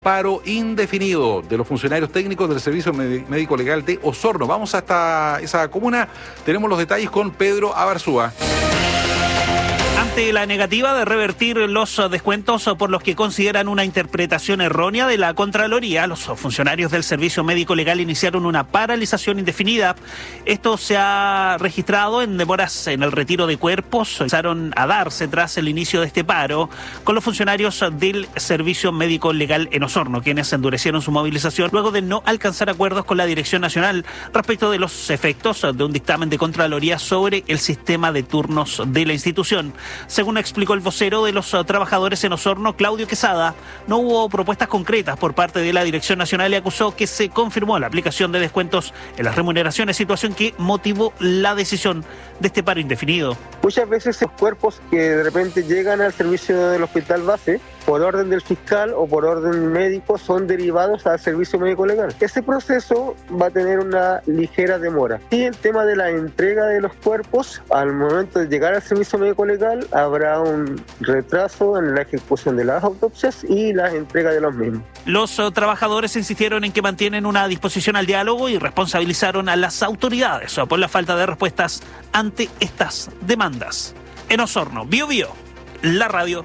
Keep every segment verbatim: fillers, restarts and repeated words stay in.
Paro indefinido de los funcionarios técnicos del Servicio Médico Legal de Osorno. Vamos hasta esa comuna. Tenemos los detalles con Pedro Abarzúa. Ante la negativa de revertir los descuentos por los que consideran una interpretación errónea de la Contraloría, los funcionarios del Servicio Médico Legal iniciaron una paralización indefinida. Esto se ha registrado en demoras en el retiro de cuerpos. Empezaron a darse tras el inicio de este paro con los funcionarios del Servicio Médico Legal en Osorno, quienes endurecieron su movilización luego de no alcanzar acuerdos con la Dirección Nacional respecto de los efectos de un dictamen de Contraloría sobre el sistema de turnos de la institución. Según explicó el vocero de los trabajadores en Osorno, Claudio Quesada, no hubo propuestas concretas por parte de la Dirección Nacional y acusó que se confirmó la aplicación de descuentos en las remuneraciones, situación que motivó la decisión de este paro indefinido. Muchas veces esos cuerpos que de repente llegan al servicio del hospital base, por orden del fiscal o por orden médico, son derivados al servicio médico legal. Ese proceso va a tener una ligera demora. Y el tema de la entrega de los cuerpos, al momento de llegar al servicio médico legal, habrá un retraso en la ejecución de las autopsias y la entrega de los mismos. Los uh, trabajadores insistieron en que mantienen una disposición al diálogo y responsabilizaron a las autoridades uh, por la falta de respuestas ante estas demandas. En Osorno, Bio Bio, la radio.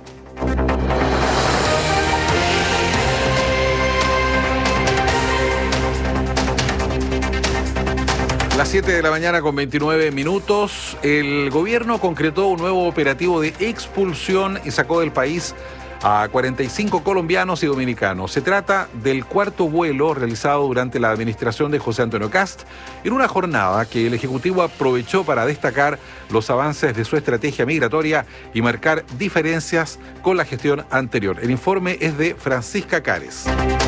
Las siete de la mañana con veintinueve minutos, el gobierno concretó un nuevo operativo de expulsión y sacó del país a cuarenta y cinco colombianos y dominicanos. Se trata del cuarto vuelo realizado durante la administración de José Antonio Kast, en una jornada que el Ejecutivo aprovechó para destacar los avances de su estrategia migratoria y marcar diferencias con la gestión anterior. El informe es de Francisca Cares.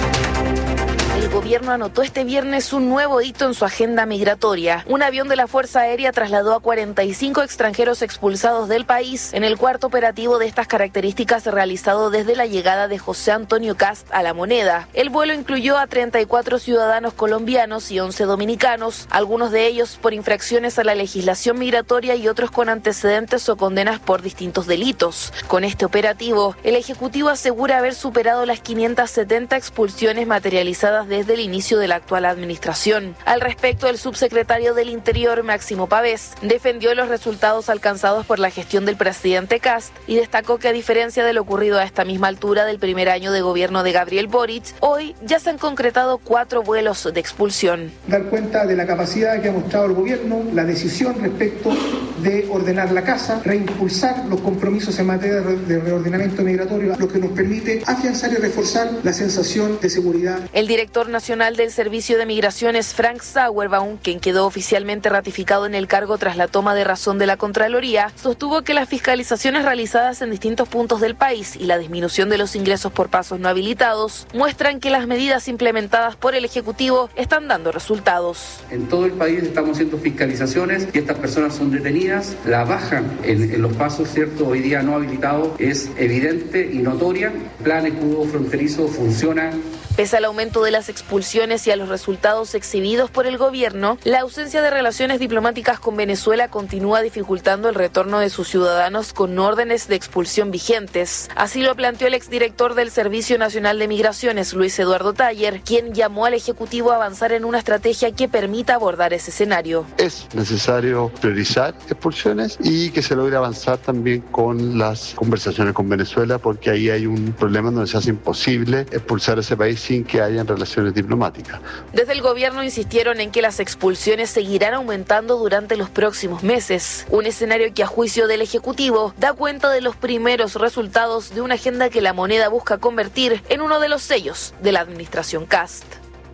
El gobierno anotó este viernes un nuevo hito en su agenda migratoria. Un avión de la Fuerza Aérea trasladó a cuarenta y cinco extranjeros expulsados del país en el cuarto operativo de estas características realizado desde la llegada de José Antonio Kast a La Moneda. El vuelo incluyó a treinta y cuatro ciudadanos colombianos y once dominicanos, algunos de ellos por infracciones a la legislación migratoria y otros con antecedentes o condenas por distintos delitos. Con este operativo, el Ejecutivo asegura haber superado las quinientas setenta expulsiones materializadas de desde el inicio de la actual administración. Al respecto, el subsecretario del Interior, Máximo Pavés, defendió los resultados alcanzados por la gestión del presidente Kast y destacó que, a diferencia de lo ocurrido a esta misma altura del primer año de gobierno de Gabriel Boric, hoy ya se han concretado cuatro vuelos de expulsión. Dar cuenta de la capacidad que ha mostrado el gobierno, la decisión respecto de ordenar la casa, reimpulsar los compromisos en materia de reordenamiento migratorio, lo que nos permite afianzar y reforzar la sensación de seguridad. El director nacional del Servicio de Migraciones, Frank Sauerbaum, quien quedó oficialmente ratificado en el cargo tras la toma de razón de la Contraloría, sostuvo que las fiscalizaciones realizadas en distintos puntos del país y la disminución de los ingresos por pasos no habilitados muestran que las medidas implementadas por el Ejecutivo están dando resultados. En todo el país estamos haciendo fiscalizaciones y estas personas son detenidas. La baja en, en los pasos, cierto, hoy día no habilitados es evidente y notoria. El plan escudo fronterizo funciona. Pese al aumento de las expulsiones y a los resultados exhibidos por el gobierno, la ausencia de relaciones diplomáticas con Venezuela continúa dificultando el retorno de sus ciudadanos con órdenes de expulsión vigentes. Así lo planteó el exdirector del Servicio Nacional de Migraciones, Luis Eduardo Taller, quien llamó al Ejecutivo a avanzar en una estrategia que permita abordar ese escenario. Es necesario priorizar expulsiones y que se logre avanzar también con las conversaciones con Venezuela, porque ahí hay un problema donde se hace imposible expulsar a ese país sin que hayan relaciones diplomáticas. Desde el gobierno insistieron en que las expulsiones seguirán aumentando durante los próximos meses, un escenario que a juicio del Ejecutivo da cuenta de los primeros resultados de una agenda que La Moneda busca convertir en uno de los sellos de la administración Kast.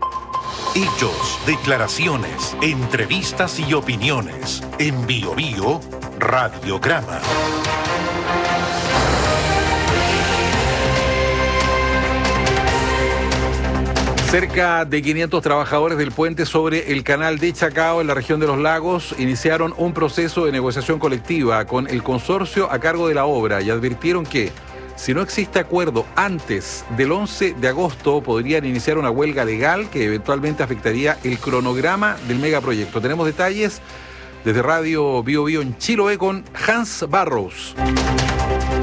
Hechos, declaraciones, entrevistas y opiniones. En Bio Bio, Radiograma. Cerca de quinientos trabajadores del puente sobre el canal de Chacao en la región de Los Lagos iniciaron un proceso de negociación colectiva con el consorcio a cargo de la obra y advirtieron que, si no existe acuerdo antes del once de agosto, podrían iniciar una huelga legal que eventualmente afectaría el cronograma del megaproyecto. Tenemos detalles desde Radio Bio Bio en Chiloé con Hans Barrows.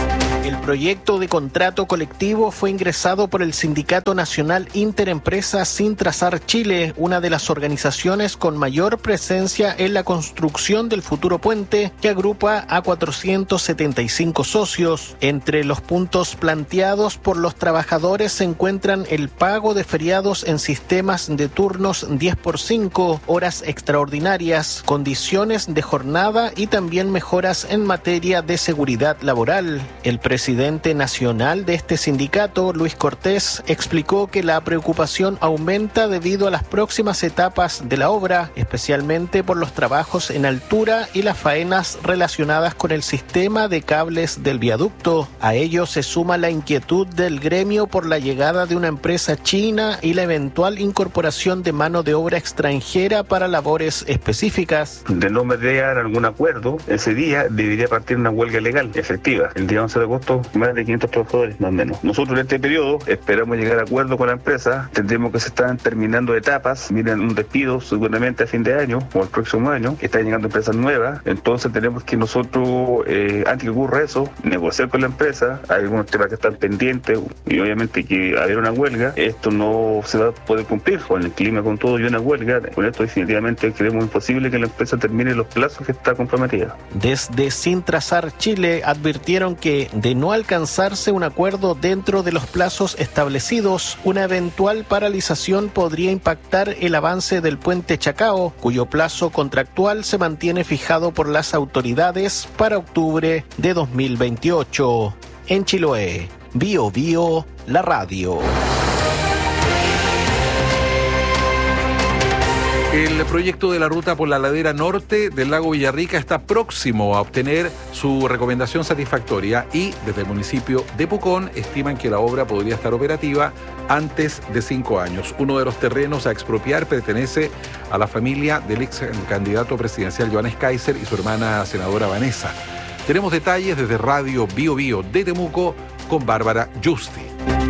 El proyecto de contrato colectivo fue ingresado por el Sindicato Nacional Interempresa Sintrasar Chile, una de las organizaciones con mayor presencia en la construcción del futuro puente, que agrupa a cuatrocientos setenta y cinco socios. Entre los puntos planteados por los trabajadores se encuentran el pago de feriados en sistemas de turnos diez por cinco, horas extraordinarias, condiciones de jornada y también mejoras en materia de seguridad laboral. El presidente nacional de este sindicato, Luis Cortés, explicó que la preocupación aumenta debido a las próximas etapas de la obra, especialmente por los trabajos en altura y las faenas relacionadas con el sistema de cables del viaducto. A ello se suma la inquietud del gremio por la llegada de una empresa china y la eventual incorporación de mano de obra extranjera para labores específicas. De no mediar algún acuerdo, ese día debería partir una huelga legal efectiva. El día once de agosto, más de quinientos trabajadores, más o menos. Nosotros en este periodo esperamos llegar a acuerdo con la empresa. Tendremos que se están terminando etapas. Miren, un despido seguramente a fin de año o el próximo año, que están llegando empresas nuevas. Entonces tenemos que nosotros, eh, antes que ocurra eso, negociar con la empresa. Hay algunos temas que están pendientes y obviamente que haber una huelga. Esto no se va a poder cumplir con el clima, con todo y una huelga. Con esto definitivamente creemos imposible que la empresa termine los plazos que está comprometida. Desde Sintrasar Chile advirtieron que de no alcanzarse un acuerdo dentro de los plazos establecidos, una eventual paralización podría impactar el avance del puente Chacao, cuyo plazo contractual se mantiene fijado por las autoridades para octubre de dos mil veintiocho. En Chiloé, Bio Bio, la radio. El proyecto de la ruta por la ladera norte del lago Villarrica está próximo a obtener su recomendación satisfactoria y desde el municipio de Pucón estiman que la obra podría estar operativa antes de cinco años. Uno de los terrenos a expropiar pertenece a la familia del ex candidato presidencial Johannes Kaiser y su hermana senadora Vanessa. Tenemos detalles desde Radio Bio Bio de Temuco con Bárbara Justi.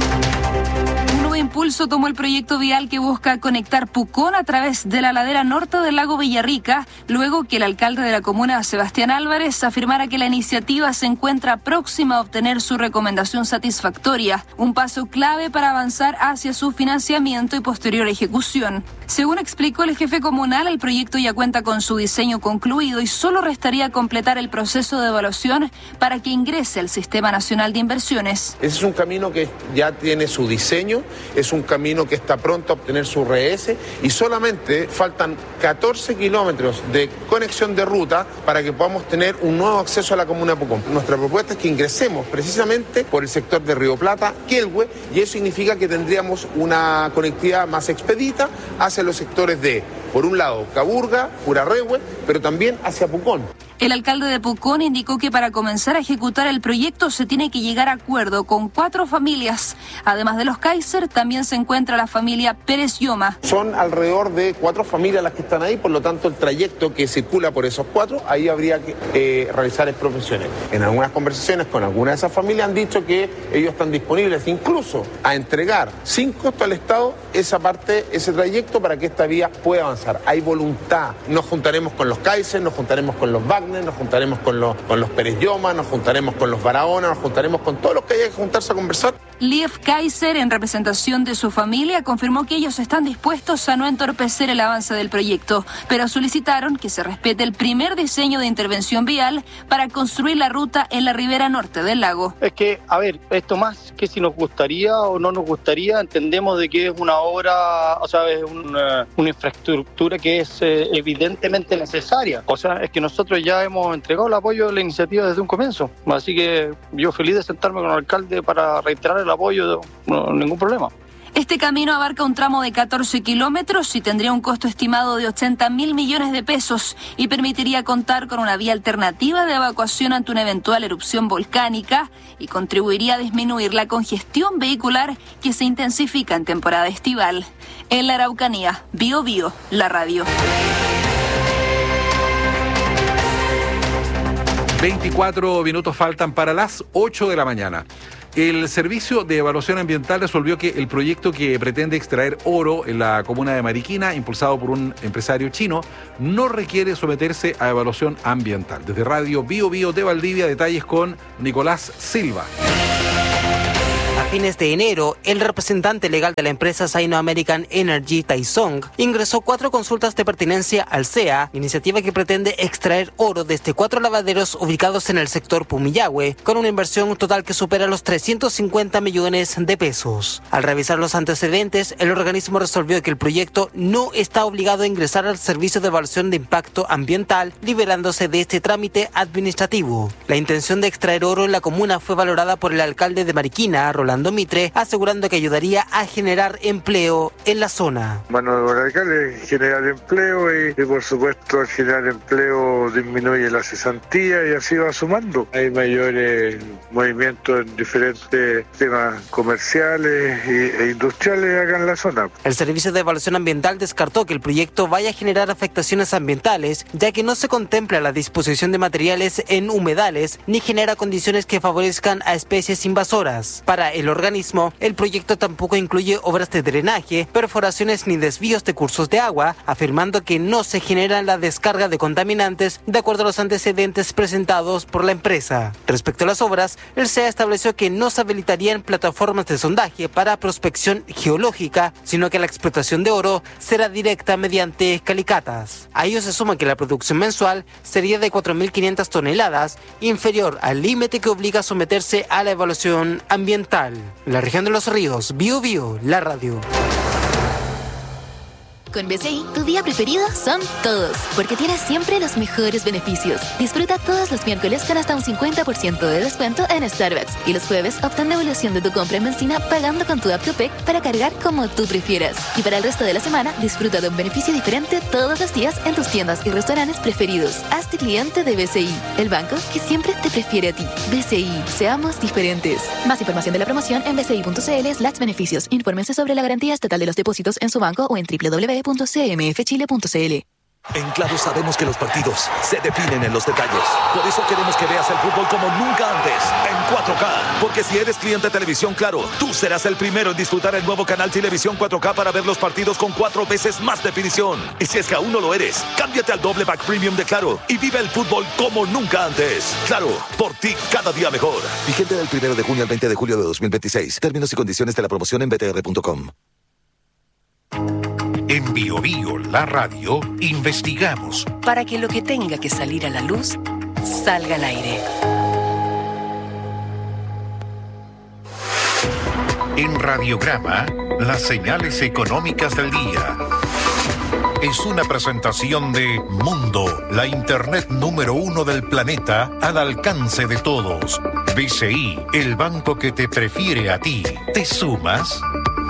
Impulso tomó el proyecto vial que busca conectar Pucón a través de la ladera norte del lago Villarrica, luego que el alcalde de la comuna, Sebastián Álvarez, afirmara que la iniciativa se encuentra próxima a obtener su recomendación satisfactoria, un paso clave para avanzar hacia su financiamiento y posterior ejecución. Según explicó el jefe comunal, el proyecto ya cuenta con su diseño concluido y solo restaría completar el proceso de evaluación para que ingrese al Sistema Nacional de Inversiones. Ese es un camino que ya tiene su diseño, es un camino que está pronto a obtener su R S y solamente faltan catorce kilómetros de conexión de ruta para que podamos tener un nuevo acceso a la comuna de Pucón. Nuestra propuesta es que ingresemos precisamente por el sector de Río Plata, Quelhue, y eso significa que tendríamos una conectividad más expedita hacia los sectores de, por un lado, Caburga, Purarrehue, pero también hacia Pucón. El alcalde de Pucón indicó que para comenzar a ejecutar el proyecto se tiene que llegar a acuerdo con cuatro familias. Además de los Kaiser, también se encuentra la familia Pérez Yoma. Son alrededor de cuatro familias las que están ahí, por lo tanto el trayecto que circula por esos cuatro, ahí habría que eh, realizar expropiaciones. En algunas conversaciones con algunas de esas familias han dicho que ellos están disponibles incluso a entregar sin costo al Estado esa parte, ese trayecto para que esta vía pueda avanzar. Hay voluntad. Nos juntaremos con los Kaiser, nos juntaremos con los Wagner, nos juntaremos con los, con los Pérez Yoma, nos juntaremos con los Barahona, nos juntaremos con todos los que haya que juntarse a conversar. Lief Kaiser, en representación de su familia, confirmó que ellos están dispuestos a no entorpecer el avance del proyecto, pero solicitaron que se respete el primer diseño de intervención vial para construir la ruta en la ribera norte del lago. Es que, a ver, esto más que si nos gustaría o no nos gustaría, entendemos de que es una obra, o sea, es una, una infraestructura que es eh, evidentemente necesaria. O sea, es que nosotros ya hemos entregado el apoyo a la iniciativa desde un comienzo. Así que yo feliz de sentarme con el alcalde para reiterar el apoyo, no, ningún problema. Este camino abarca un tramo de catorce kilómetros y tendría un costo estimado de ochenta mil millones de pesos y permitiría contar con una vía alternativa de evacuación ante una eventual erupción volcánica y contribuiría a disminuir la congestión vehicular que se intensifica en temporada estival. En la Araucanía, Bio Bio, la radio. veinticuatro minutos faltan para las ocho de la mañana. El Servicio de Evaluación Ambiental resolvió que el proyecto que pretende extraer oro en la comuna de Mariquina, impulsado por un empresario chino, no requiere someterse a evaluación ambiental. Desde Radio Bio Bio de Valdivia, detalles con Nicolás Silva. A fines de enero, el representante legal de la empresa Sino-American Energy, Taizong, ingresó cuatro consultas de pertinencia al C E A, iniciativa que pretende extraer oro desde cuatro lavaderos ubicados en el sector Pumillahue, con una inversión total que supera los trescientos cincuenta millones de pesos. Al revisar los antecedentes, el organismo resolvió que el proyecto no está obligado a ingresar al Servicio de Evaluación de Impacto Ambiental, liberándose de este trámite administrativo. La intención de extraer oro en la comuna fue valorada por el alcalde de Mariquina, Rolando Mitre, asegurando que ayudaría a generar empleo en la zona. Mano radical es generar empleo y, y por supuesto al generar empleo disminuye la cesantía y así va sumando. Hay mayores movimientos en diferentes temas comerciales e, e industriales acá en la zona. El Servicio de Evaluación Ambiental descartó que el proyecto vaya a generar afectaciones ambientales, ya que no se contempla la disposición de materiales en humedales ni genera condiciones que favorezcan a especies invasoras. Para el organismo, el proyecto tampoco incluye obras de drenaje, perforaciones ni desvíos de cursos de agua, afirmando que no se genera la descarga de contaminantes de acuerdo a los antecedentes presentados por la empresa. Respecto a las obras, el C E A estableció que no se habilitarían plataformas de sondaje para prospección geológica, sino que la explotación de oro será directa mediante calicatas. A ello se suma que la producción mensual sería de cuatro mil quinientas toneladas, inferior al límite que obliga a someterse a la evaluación ambiental. En la región de Los Ríos, Bio Bio, la radio. Con B C I, tu día preferido son todos, porque tienes siempre los mejores beneficios. Disfruta todos los miércoles con hasta un cincuenta por ciento de descuento en Starbucks y los jueves obtén devolución de tu compra en benzina pagando con tu app Tupec para cargar como tú prefieras. Y para el resto de la semana, disfruta de un beneficio diferente todos los días en tus tiendas y restaurantes preferidos. Hazte cliente de B C I, el banco que siempre te prefiere a ti. B C I, seamos diferentes. Más información de la promoción en bci.cl slash beneficios. Infórmense sobre la garantía estatal de los depósitos en su banco o en doble u doble u doble u punto c m f chile punto c l. En Claro sabemos que los partidos se definen en los detalles. Por eso queremos que veas el fútbol como nunca antes, en cuatro K. Porque si eres cliente de Televisión Claro, tú serás el primero en disfrutar el nuevo canal Televisión cuatro K para ver los partidos con cuatro veces más definición. Y si es que aún no lo eres, cámbiate al doble pack premium de Claro y vive el fútbol como nunca antes. Claro, por ti cada día mejor. Vigente del primero de junio al veinte de julio de dos mil veintiséis. Términos y condiciones de la promoción en b t r punto com. En Bio Bio, la radio, investigamos para que lo que tenga que salir a la luz salga al aire. En Radiograma, las señales económicas del día. Es una presentación de Mundo, la internet número uno del planeta al alcance de todos. B C I, el banco que te prefiere a ti. ¿Te sumas?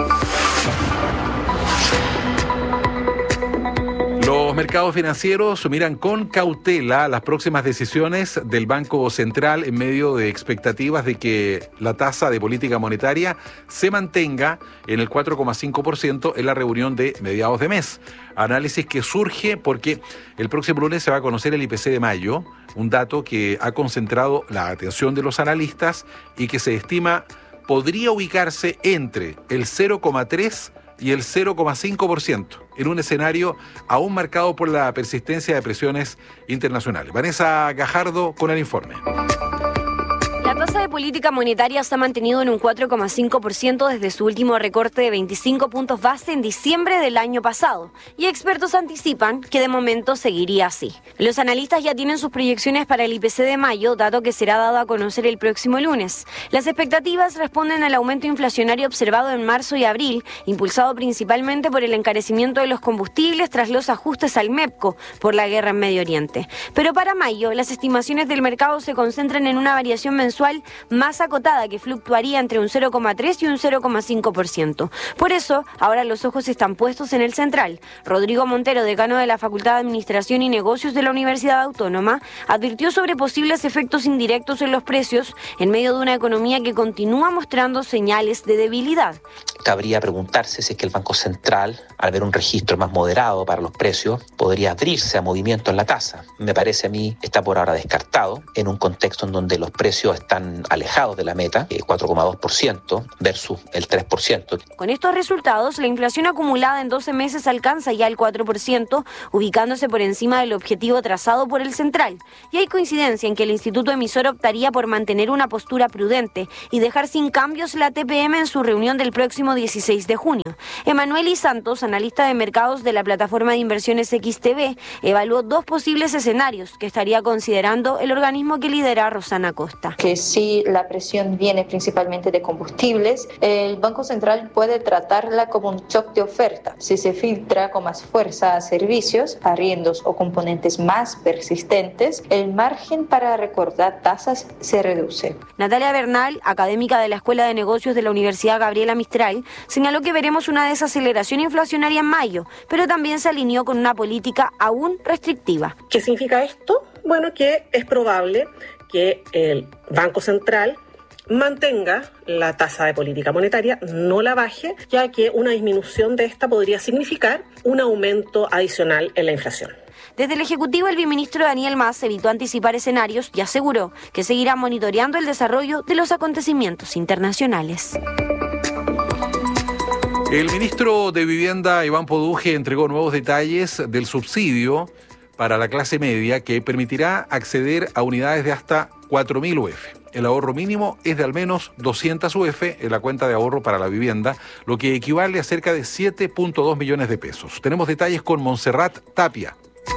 Los mercados financieros miran con cautela las próximas decisiones del Banco Central en medio de expectativas de que la tasa de política monetaria se mantenga en el cuatro coma cinco por ciento en la reunión de mediados de mes. Análisis que surge porque el próximo lunes se va a conocer el I P C de mayo, un dato que ha concentrado la atención de los analistas y que se estima podría ubicarse entre el cero coma tres y el cero coma cinco por ciento, en un escenario aún marcado por la persistencia de presiones internacionales. Vanessa Gajardo con el informe. La tasa de política monetaria se ha mantenido en un cuatro coma cinco por ciento desde su último recorte de veinticinco puntos base en diciembre del año pasado, y expertos anticipan que de momento seguiría así. Los analistas ya tienen sus proyecciones para el I P C de mayo, dato que será dado a conocer el próximo lunes. Las expectativas responden al aumento inflacionario observado en marzo y abril, impulsado principalmente por el encarecimiento de los combustibles tras los ajustes al MEPCO por la guerra en Medio Oriente. Pero para mayo, las estimaciones del mercado se concentran en una variación mensual más acotada que fluctuaría entre un cero coma tres y un cero coma cinco por ciento. Por eso, ahora los ojos están puestos en el central. Rodrigo Montero, decano de la Facultad de Administración y Negocios de la Universidad Autónoma, advirtió sobre posibles efectos indirectos en los precios en medio de una economía que continúa mostrando señales de debilidad. Cabría preguntarse si es que el Banco Central, al ver un registro más moderado para los precios, podría abrirse a movimiento en la tasa. Me parece a mí está por ahora descartado en un contexto en donde los precios están están alejados de la meta, eh, cuatro coma dos por ciento versus el tres por ciento. Con estos resultados, la inflación acumulada en doce meses alcanza ya el cuatro por ciento, ubicándose por encima del objetivo trazado por el Central. Y hay coincidencia en que el Instituto Emisor optaría por mantener una postura prudente y dejar sin cambios la T P M en su reunión del próximo dieciséis de junio. Emanuel Y. Santos, analista de mercados de la plataforma de inversiones X T V, evaluó dos posibles escenarios que estaría considerando el organismo que lidera Rosana Costa. Que si la presión viene principalmente de combustibles, el Banco Central puede tratarla como un shock de oferta. Si se filtra con más fuerza a servicios, arriendos o componentes más persistentes, el margen para recortar tasas se reduce. Natalia Bernal, académica de la Escuela de Negocios de la Universidad Gabriela Mistral, señaló que veremos una desaceleración inflacionaria en mayo, pero también se alineó con una política aún restrictiva. ¿Qué significa esto? Bueno, que es probable que el Banco Central mantenga la tasa de política monetaria, no la baje, ya que una disminución de esta podría significar un aumento adicional en la inflación. Desde el Ejecutivo, el viceministro Daniel Mas evitó anticipar escenarios y aseguró que seguirá monitoreando el desarrollo de los acontecimientos internacionales. El ministro de Vivienda, Iván Poduje, entregó nuevos detalles del subsidio para la clase media que permitirá acceder a unidades de hasta cuatro mil U F. El ahorro mínimo es de al menos doscientas U F en la cuenta de ahorro para la vivienda, lo que equivale a cerca de siete punto dos millones de pesos. Tenemos detalles con Montserrat Tapia.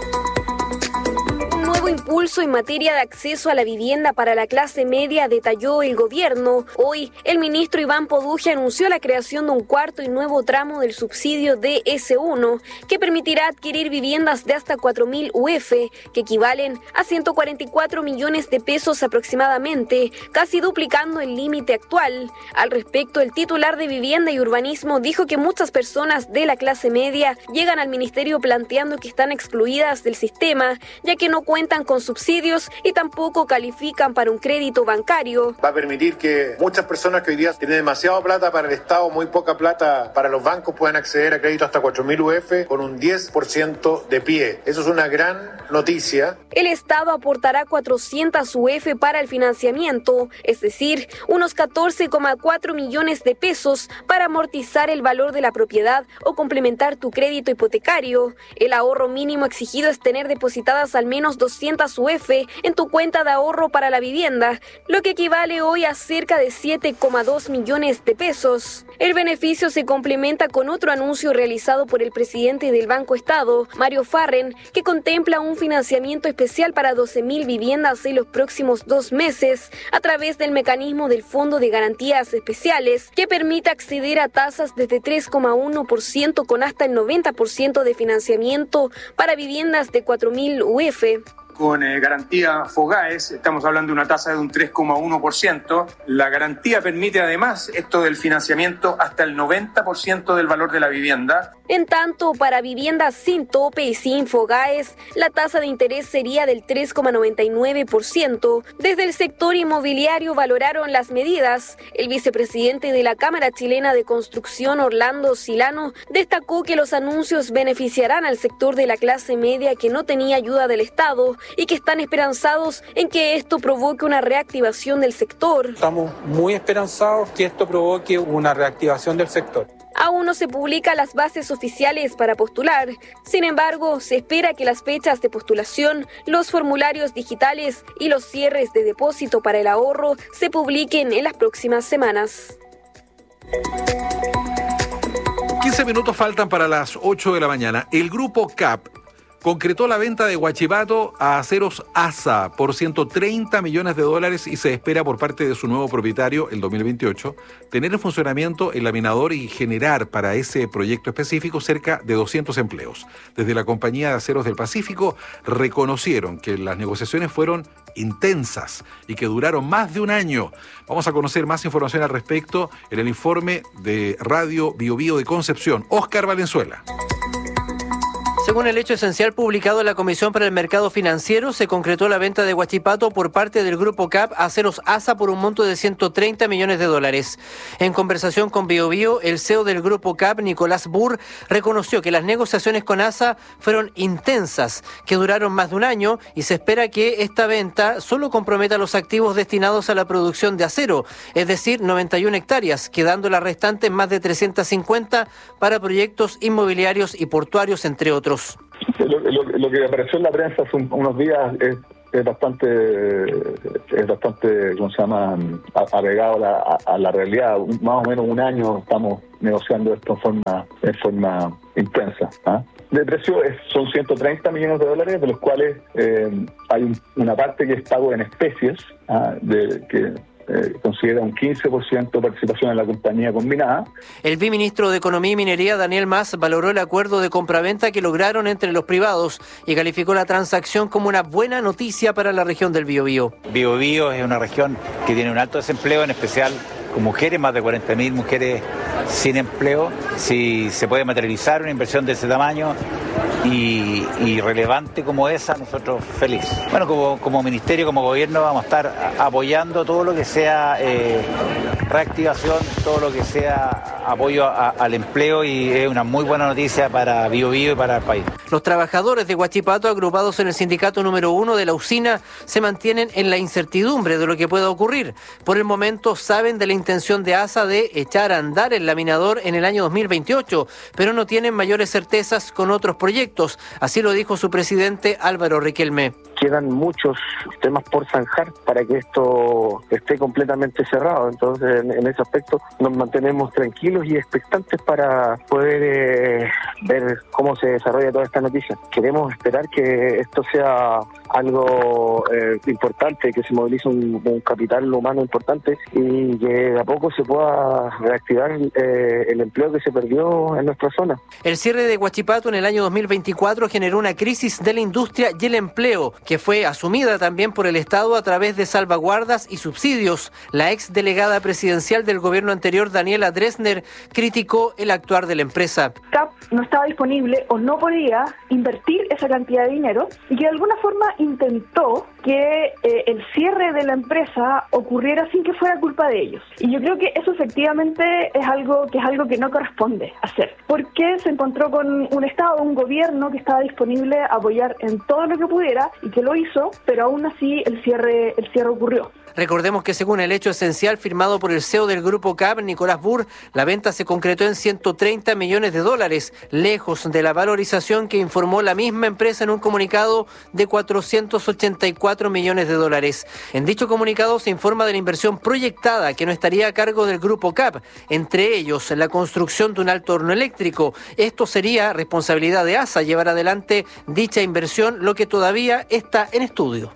Impulso en materia de acceso a la vivienda para la clase media, detalló el gobierno. Hoy, el ministro Iván Poduje anunció la creación de un cuarto y nuevo tramo del subsidio D S uno, que permitirá adquirir viviendas de hasta cuatro mil U F, que equivalen a ciento cuarenta y cuatro millones de pesos aproximadamente, casi duplicando el límite actual. Al respecto, el titular de Vivienda y Urbanismo dijo que muchas personas de la clase media llegan al ministerio planteando que están excluidas del sistema, ya que no cuentan con subsidios y tampoco califican para un crédito bancario. Va a permitir que muchas personas que hoy día tienen demasiada plata para el Estado, muy poca plata para los bancos, puedan acceder a crédito hasta cuatro mil U F con un diez por ciento de pie. Eso es una gran noticia. El Estado aportará cuatrocientas U F para el financiamiento, es decir, unos catorce coma cuatro millones de pesos para amortizar el valor de la propiedad o complementar tu crédito hipotecario. El ahorro mínimo exigido es tener depositadas al menos doscientas U F en tu cuenta de ahorro para la vivienda, lo que equivale hoy a cerca de siete coma dos millones de pesos. El beneficio se complementa con otro anuncio realizado por el presidente del Banco Estado, Mario Farren, que contempla un financiamiento especial para doce mil viviendas en los próximos dos meses a través del mecanismo del Fondo de Garantías Especiales, que permite acceder a tasas desde tres coma uno por ciento con hasta el noventa por ciento de financiamiento para viviendas de cuatro mil U F. Con eh, garantía FOGAES, estamos hablando de una tasa de un tres coma uno por ciento. La garantía permite además esto del financiamiento hasta el noventa por ciento del valor de la vivienda. En tanto, para viviendas sin tope y sin FOGAES, la tasa de interés sería del tres coma noventa y nueve por ciento. Desde el sector inmobiliario valoraron las medidas. El vicepresidente de la Cámara Chilena de Construcción, Orlando Silano, destacó que los anuncios beneficiarán al sector de la clase media que no tenía ayuda del Estado y que están esperanzados en que esto provoque una reactivación del sector. Estamos muy esperanzados que esto provoque una reactivación del sector. Aún no se publican las bases oficiales para postular. Sin embargo, se espera que las fechas de postulación, los formularios digitales y los cierres de depósito para el ahorro se publiquen en las próximas semanas. quince minutos faltan para las ocho de la mañana. El grupo C A P concretó la venta de Huachipato a Aceros ASA por ciento treinta millones de dólares y se espera por parte de su nuevo propietario, el dos mil veintiocho, tener en funcionamiento el laminador y generar para ese proyecto específico cerca de doscientos empleos. Desde la Compañía de Aceros del Pacífico reconocieron que las negociaciones fueron intensas y que duraron más de un año. Vamos a conocer más información al respecto en el informe de Radio Bio Bio de Concepción. Óscar Valenzuela. Según el hecho esencial publicado en la Comisión para el Mercado Financiero, se concretó la venta de Huachipato por parte del Grupo C A P a Aceros ASA por un monto de ciento treinta millones de dólares. En conversación con BioBio, el C E O del Grupo C A P, Nicolás Burr, reconoció que las negociaciones con ASA fueron intensas, que duraron más de un año y se espera que esta venta solo comprometa los activos destinados a la producción de acero, es decir, noventa y una hectáreas, quedando las restantes más de trescientas cincuenta para proyectos inmobiliarios y portuarios, entre otros. Lo, lo, lo que apareció en la prensa hace un, unos días es, es bastante, es bastante, ¿cómo se llama?, apegado a la, a, a la realidad. Más o menos un año estamos negociando esto en forma, en forma intensa. ¿ah? De precio es, son ciento treinta millones de dólares, de los cuales eh, hay un, una parte que es pago en especies, ¿ah? de que Eh, considera un quince por ciento de participación en la compañía combinada. El viceministro de Economía y Minería, Daniel Mas, valoró el acuerdo de compraventa que lograron entre los privados y calificó la transacción como una buena noticia para la región del Biobío. Biobío es una región que tiene un alto desempleo, en especial con mujeres, más de cuarenta mil mujeres sin empleo. Si se puede materializar una inversión de ese tamaño y, y relevante como esa, nosotros felices. Bueno, como, como ministerio, como gobierno, vamos a estar apoyando todo lo que sea eh, reactivación, todo lo que sea apoyo a, al empleo, y es una muy buena noticia para Biobío y para el país. Los trabajadores de Huachipato, agrupados en el sindicato número uno de la usina, se mantienen en la incertidumbre de lo que pueda ocurrir. Por el momento saben de la intención de ASA de echar a andar el laminador en el año dos mil veintiocho, pero no tienen mayores certezas con otros proyectos. Así lo dijo su presidente Álvaro Riquelme. Quedan muchos temas por zanjar para que esto esté completamente cerrado. Entonces, en, en ese aspecto nos mantenemos tranquilos y expectantes para poder eh, ver cómo se desarrolla toda esta noticia. Queremos esperar que esto sea algo eh, importante, que se movilice un, un capital humano importante y que de a poco se pueda reactivar eh, el empleo que se perdió en nuestra zona. El cierre de Huachipato en el año dos mil veinticuatro generó una crisis de la industria y el empleo, que fue asumida también por el Estado a través de salvaguardas y subsidios. La ex delegada presidencial del gobierno anterior, Daniela Dresner, criticó el actuar de la empresa. C A P no estaba disponible o no podía invertir esa cantidad de dinero y que de alguna forma intentó que eh, el cierre de la empresa ocurriera sin que fuera culpa de ellos. Y yo creo que eso efectivamente es algo que es algo que no corresponde hacer, porque se encontró con un Estado, un gobierno que estaba disponible a apoyar en todo lo que pudiera y que lo hizo, pero aún así el cierre, el cierre ocurrió. Recordemos que según el hecho esencial firmado por el C E O del Grupo C A P, Nicolás Burr, la venta se concretó en ciento treinta millones de dólares, lejos de la valorización que informó la misma empresa en un comunicado de cuatrocientos ochenta y cuatro millones de dólares. En dicho comunicado se informa de la inversión proyectada que no estaría a cargo del Grupo C A P, entre ellos la construcción de un alto horno eléctrico. Esto sería responsabilidad de ASA llevar adelante dicha inversión, lo que todavía está en estudio.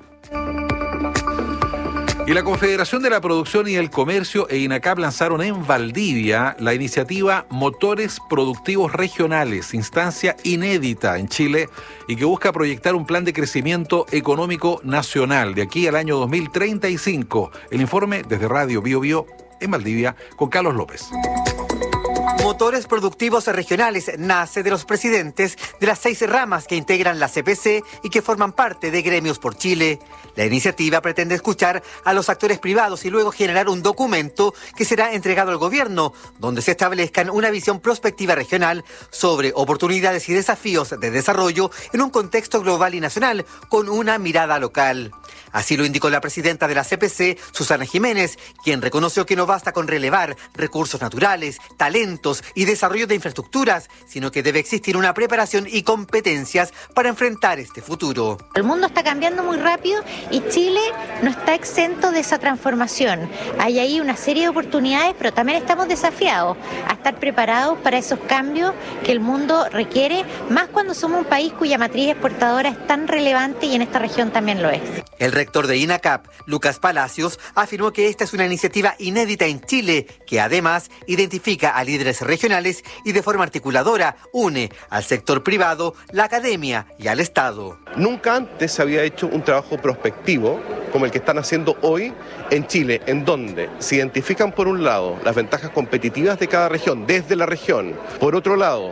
Y la Confederación de la Producción y el Comercio e INACAP lanzaron en Valdivia la iniciativa Motores Productivos Regionales, instancia inédita en Chile y que busca proyectar un plan de crecimiento económico nacional de aquí al año dos mil treinta y cinco. El informe desde Radio BioBio en Valdivia con Carlos López. Motores Productivos Regionales nace de los presidentes de las seis ramas que integran la C P C y que forman parte de Gremios por Chile. La iniciativa pretende escuchar a los actores privados y luego generar un documento que será entregado al gobierno, donde se establezcan una visión prospectiva regional sobre oportunidades y desafíos de desarrollo en un contexto global y nacional con una mirada local. Así lo indicó la presidenta de la C P C, Susana Jiménez, quien reconoció que no basta con relevar recursos naturales, talentos y desarrollo de infraestructuras, sino que debe existir una preparación y competencias para enfrentar este futuro. El mundo está cambiando muy rápido y Chile no está exento de esa transformación. Hay ahí una serie de oportunidades, pero también estamos desafiados a estar preparados para esos cambios que el mundo requiere, más cuando somos un país cuya matriz exportadora es tan relevante y en esta región también lo es. El rector de INACAP, Lucas Palacios, afirmó que esta es una iniciativa inédita en Chile, que además identifica a líderes regionales y de forma articuladora une al sector privado, la academia y al Estado. Nunca antes se había hecho un trabajo prospectivo como el que están haciendo hoy en Chile, en donde se identifican por un lado las ventajas competitivas de cada región, desde la región, por otro lado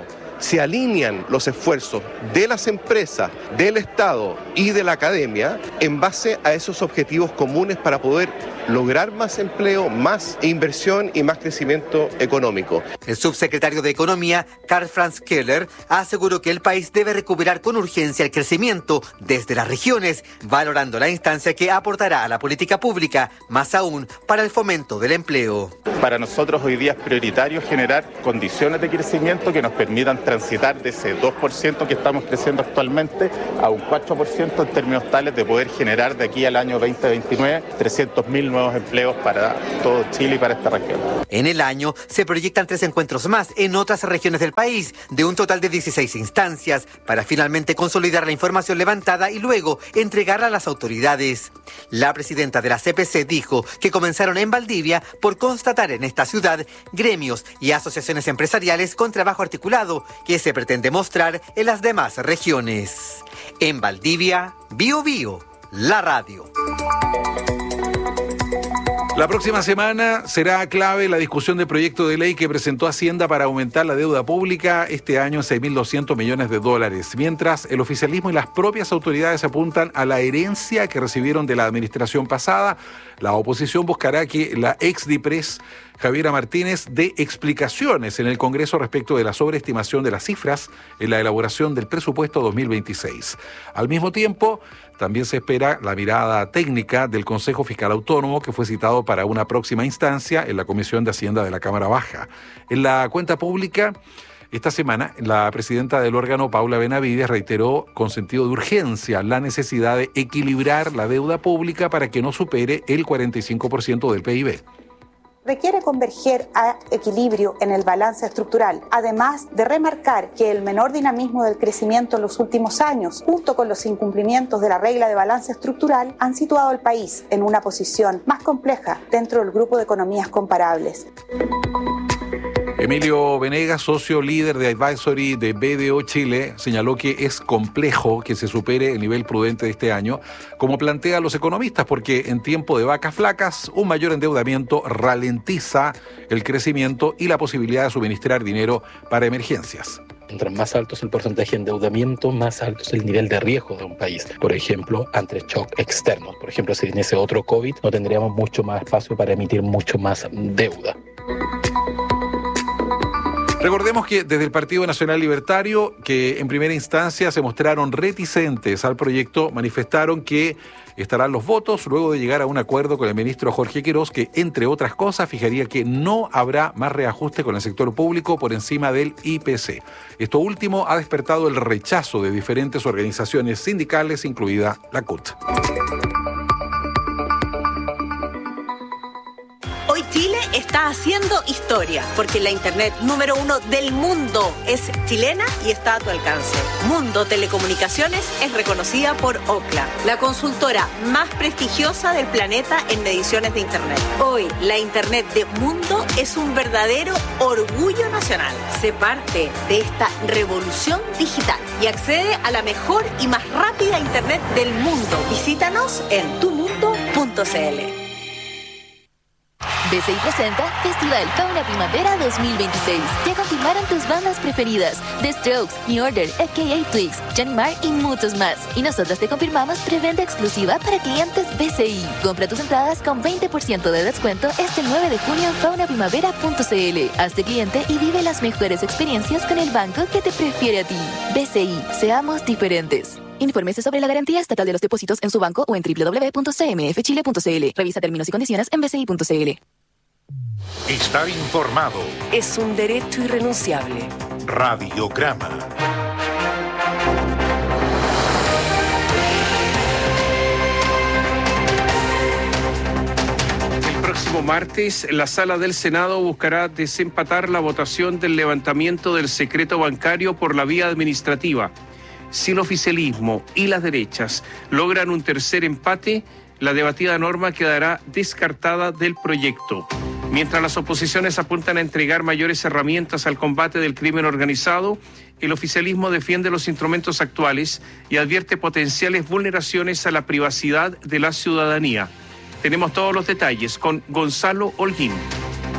se alinean los esfuerzos de las empresas, del Estado y de la academia en base a esos objetivos comunes para poder lograr más empleo, más inversión y más crecimiento económico. El subsecretario de Economía, Karl-Franz Keller, aseguró que el país debe recuperar con urgencia el crecimiento desde las regiones, valorando la instancia que aportará a la política pública, más aún para el fomento del empleo. Para nosotros hoy día es prioritario generar condiciones de crecimiento que nos permitan transitar de ese dos por ciento que estamos creciendo actualmente a un cuatro por ciento en términos tales de poder generar de aquí al año veinte veintinueve trescientos mil nuevos empleos para todo Chile y para esta región. En el año se proyectan tres encuentros más en otras regiones del país, de un total de dieciséis instancias, para finalmente consolidar la información levantada y luego entregarla a las autoridades. La presidenta de la C P C dijo que comenzaron en Valdivia por constatar en esta ciudad gremios y asociaciones empresariales con trabajo articulado que se pretende mostrar en las demás regiones. En Valdivia, Bio Bio, la radio. La próxima semana será clave la discusión del proyecto de ley que presentó Hacienda para aumentar la deuda pública este año en seis mil doscientos millones de dólares, mientras el oficialismo y las propias autoridades apuntan a la herencia que recibieron de la administración pasada. La oposición buscará que la ex DIPRES, Javiera Martínez, dé explicaciones en el Congreso respecto de la sobreestimación de las cifras en la elaboración del presupuesto dos mil veintiséis. Al mismo tiempo, también se espera la mirada técnica del Consejo Fiscal Autónomo, que fue citado para una próxima instancia en la Comisión de Hacienda de la Cámara Baja. En la cuenta pública, esta semana, la presidenta del órgano, Paula Benavides, reiteró con sentido de urgencia la necesidad de equilibrar la deuda pública para que no supere el cuarenta y cinco por ciento del P I B. Requiere converger a equilibrio en el balance estructural, además de remarcar que el menor dinamismo del crecimiento en los últimos años, junto con los incumplimientos de la regla de balance estructural, han situado al país en una posición más compleja dentro del grupo de economías comparables. Emilio Venegas, socio líder de Advisory de B D O Chile, señaló que es complejo que se supere el nivel prudente de este año, como plantean los economistas, porque en tiempo de vacas flacas, un mayor endeudamiento ralentiza el crecimiento y la posibilidad de suministrar dinero para emergencias. Mientras más alto es el porcentaje de endeudamiento, más alto es el nivel de riesgo de un país. Por ejemplo, ante shock externos. Por ejemplo, si viniese otro COVID, no tendríamos mucho más espacio para emitir mucho más deuda. Recordemos que desde el Partido Nacional Libertario, que en primera instancia se mostraron reticentes al proyecto, manifestaron que estarán los votos luego de llegar a un acuerdo con el ministro Jorge Quirós, que entre otras cosas fijaría que no habrá más reajuste con el sector público por encima del I P C. Esto último ha despertado el rechazo de diferentes organizaciones sindicales, incluida la C U T. Hoy Chile está haciendo historia, porque la internet número uno del mundo es chilena y está a tu alcance. Mundo Telecomunicaciones es reconocida por Ookla, la consultora más prestigiosa del planeta en mediciones de internet. Hoy, la internet de Mundo es un verdadero orgullo nacional. Sé parte de esta revolución digital y accede a la mejor y más rápida internet del mundo. Visítanos en tu mundo punto c l. B C I presenta Festival Fauna Primavera dos mil veintiséis. Ya confirmaron tus bandas preferidas: The Strokes, New Order, F K A Twigs, Johnny Marr y muchos más. Y nosotros te confirmamos preventa exclusiva para clientes B C I. Compra tus entradas con veinte por ciento de descuento este nueve de junio en fauna primavera punto c l. Hazte cliente y vive las mejores experiencias con el banco que te prefiere a ti. B C I, seamos diferentes. Infórmese sobre la garantía estatal de los depósitos en su banco o en doble u doble u doble u punto c m f chile punto c l. Revisa términos y condiciones en b c i punto c l. Estar informado es un derecho irrenunciable. Radiograma. El próximo martes, la Sala del Senado buscará desempatar la votación del levantamiento del secreto bancario por la vía administrativa. Si el oficialismo y las derechas logran un tercer empate, la debatida norma quedará descartada del proyecto. Mientras las oposiciones apuntan a entregar mayores herramientas al combate del crimen organizado, el oficialismo defiende los instrumentos actuales y advierte potenciales vulneraciones a la privacidad de la ciudadanía. Tenemos todos los detalles con Gonzalo Holguín.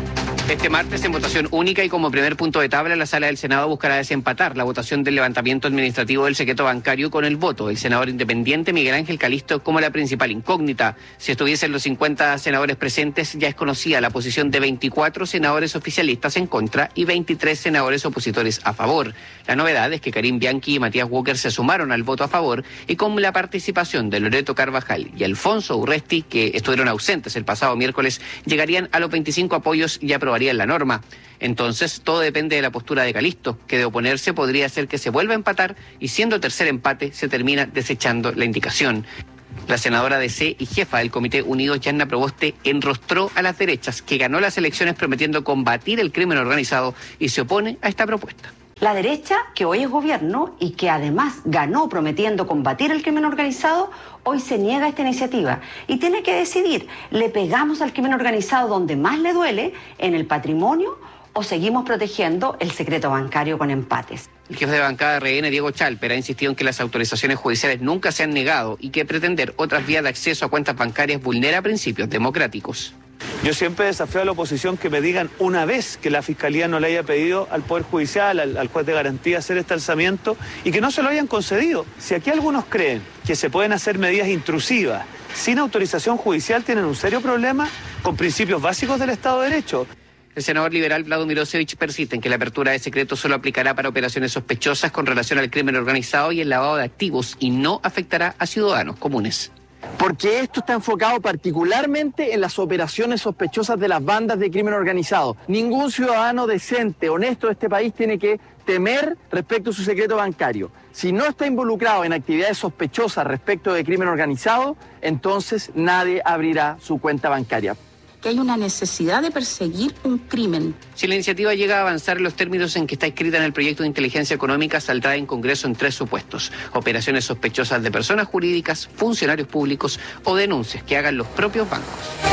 Este martes, en votación única y como primer punto de tabla, la Sala del Senado buscará desempatar la votación del levantamiento administrativo del secreto bancario con el voto del senador independiente Miguel Ángel Calisto como la principal incógnita. Si estuviesen los cincuenta senadores presentes, ya es conocida la posición de veinticuatro senadores oficialistas en contra y veintitrés senadores opositores a favor. La novedad es que Karim Bianchi y Matías Walker se sumaron al voto a favor y con la participación de Loreto Carvajal y Alfonso Urresti, que estuvieron ausentes el pasado miércoles, llegarían a los veinticinco apoyos y aprobarían la norma. Entonces, todo depende de la postura de Calisto, que de oponerse podría hacer que se vuelva a empatar y siendo tercer empate se termina desechando la indicación. La senadora de C y jefa del Comité Unidos, Yanna Proboste, enrostró a las derechas, que ganó las elecciones prometiendo combatir el crimen organizado y se opone a esta propuesta. La derecha, que hoy es gobierno y que además ganó prometiendo combatir el crimen organizado, hoy se niega a esta iniciativa y tiene que decidir, ¿le pegamos al crimen organizado donde más le duele, en el patrimonio, o seguimos protegiendo el secreto bancario con empates? El jefe de bancada de R N, Diego Chalper, ha insistido en que las autorizaciones judiciales nunca se han negado y que pretender otras vías de acceso a cuentas bancarias vulnera principios democráticos. Yo siempre desafío a la oposición que me digan una vez que la Fiscalía no le haya pedido al Poder Judicial, al, al juez de garantía, hacer este alzamiento y que no se lo hayan concedido. Si aquí algunos creen que se pueden hacer medidas intrusivas sin autorización judicial, tienen un serio problema con principios básicos del Estado de Derecho. El senador liberal Vlado Mirosevich persiste en que la apertura de secreto solo aplicará para operaciones sospechosas con relación al crimen organizado y el lavado de activos y no afectará a ciudadanos comunes. Porque esto está enfocado particularmente en las operaciones sospechosas de las bandas de crimen organizado. Ningún ciudadano decente, honesto de este país tiene que temer respecto a su secreto bancario. Si no está involucrado en actividades sospechosas respecto de crimen organizado, entonces nadie abrirá su cuenta bancaria. Que hay una necesidad de perseguir un crimen. Si la iniciativa llega a avanzar en los términos en que está escrita en el proyecto de inteligencia económica, saldrá en Congreso en tres supuestos: operaciones sospechosas de personas jurídicas, funcionarios públicos o denuncias que hagan los propios bancos.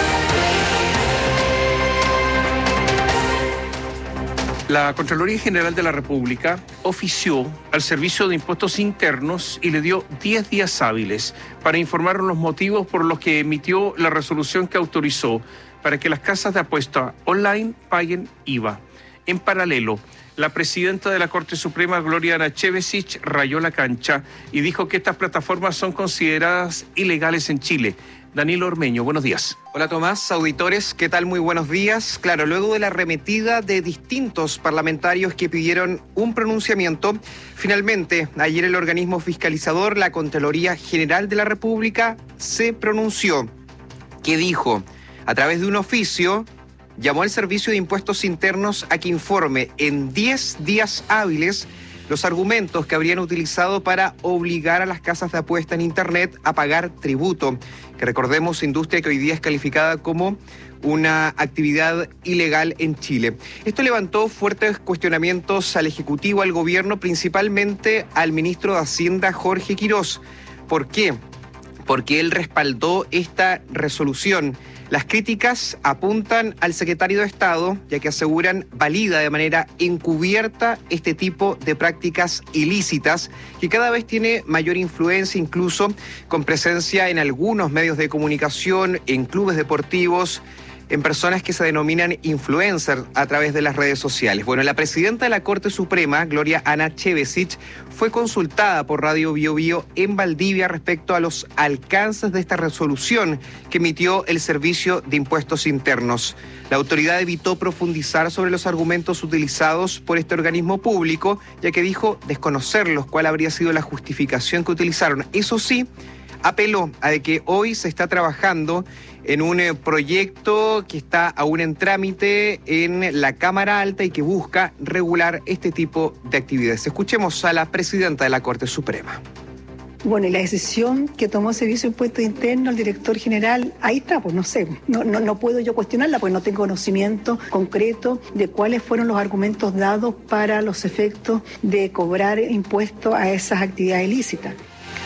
La Contraloría General de la República ofició al Servicio de Impuestos Internos y le dio diez días hábiles para informar los motivos por los que emitió la resolución que autorizó para que las casas de apuesta online paguen I V A. En paralelo, la presidenta de la Corte Suprema, Gloria Anachevesich, rayó la cancha y dijo que estas plataformas son consideradas ilegales en Chile. Danilo Ormeño, buenos días. Hola Tomás, auditores, ¿qué tal? Muy buenos días. Claro, luego de la arremetida de distintos parlamentarios que pidieron un pronunciamiento, finalmente ayer el organismo fiscalizador, la Contraloría General de la República, se pronunció. ¿Qué dijo? A través de un oficio, llamó al Servicio de Impuestos Internos a que informe en diez días hábiles los argumentos que habrían utilizado para obligar a las casas de apuesta en Internet a pagar tributo, que recordemos, industria que hoy día es calificada como una actividad ilegal en Chile. Esto levantó fuertes cuestionamientos al Ejecutivo, al Gobierno, principalmente al ministro de Hacienda, Jorge Quirós. ¿Por qué? Porque él respaldó esta resolución. Las críticas apuntan al secretario de Estado, ya que aseguran valida de manera encubierta este tipo de prácticas ilícitas, que cada vez tiene mayor influencia, incluso con presencia en algunos medios de comunicación, en clubes deportivos, en personas que se denominan influencers a través de las redes sociales. Bueno, la presidenta de la Corte Suprema, Gloria Anachevesich, fue consultada por Radio Bio Bio en Valdivia respecto a los alcances de esta resolución que emitió el Servicio de Impuestos Internos. La autoridad evitó profundizar sobre los argumentos utilizados por este organismo público, ya que dijo desconocerlos cuál habría sido la justificación que utilizaron. Eso sí, apeló a de que hoy se está trabajando en un eh, proyecto que está aún en trámite en la Cámara Alta y que busca regular este tipo de actividades. Escuchemos a la presidenta de la Corte Suprema. Bueno, y la decisión que tomó el Servicio de Impuestos Internos, el director general, ahí está, pues no sé, no, no, no puedo yo cuestionarla, pues no tengo conocimiento concreto de cuáles fueron los argumentos dados para los efectos de cobrar impuestos a esas actividades ilícitas.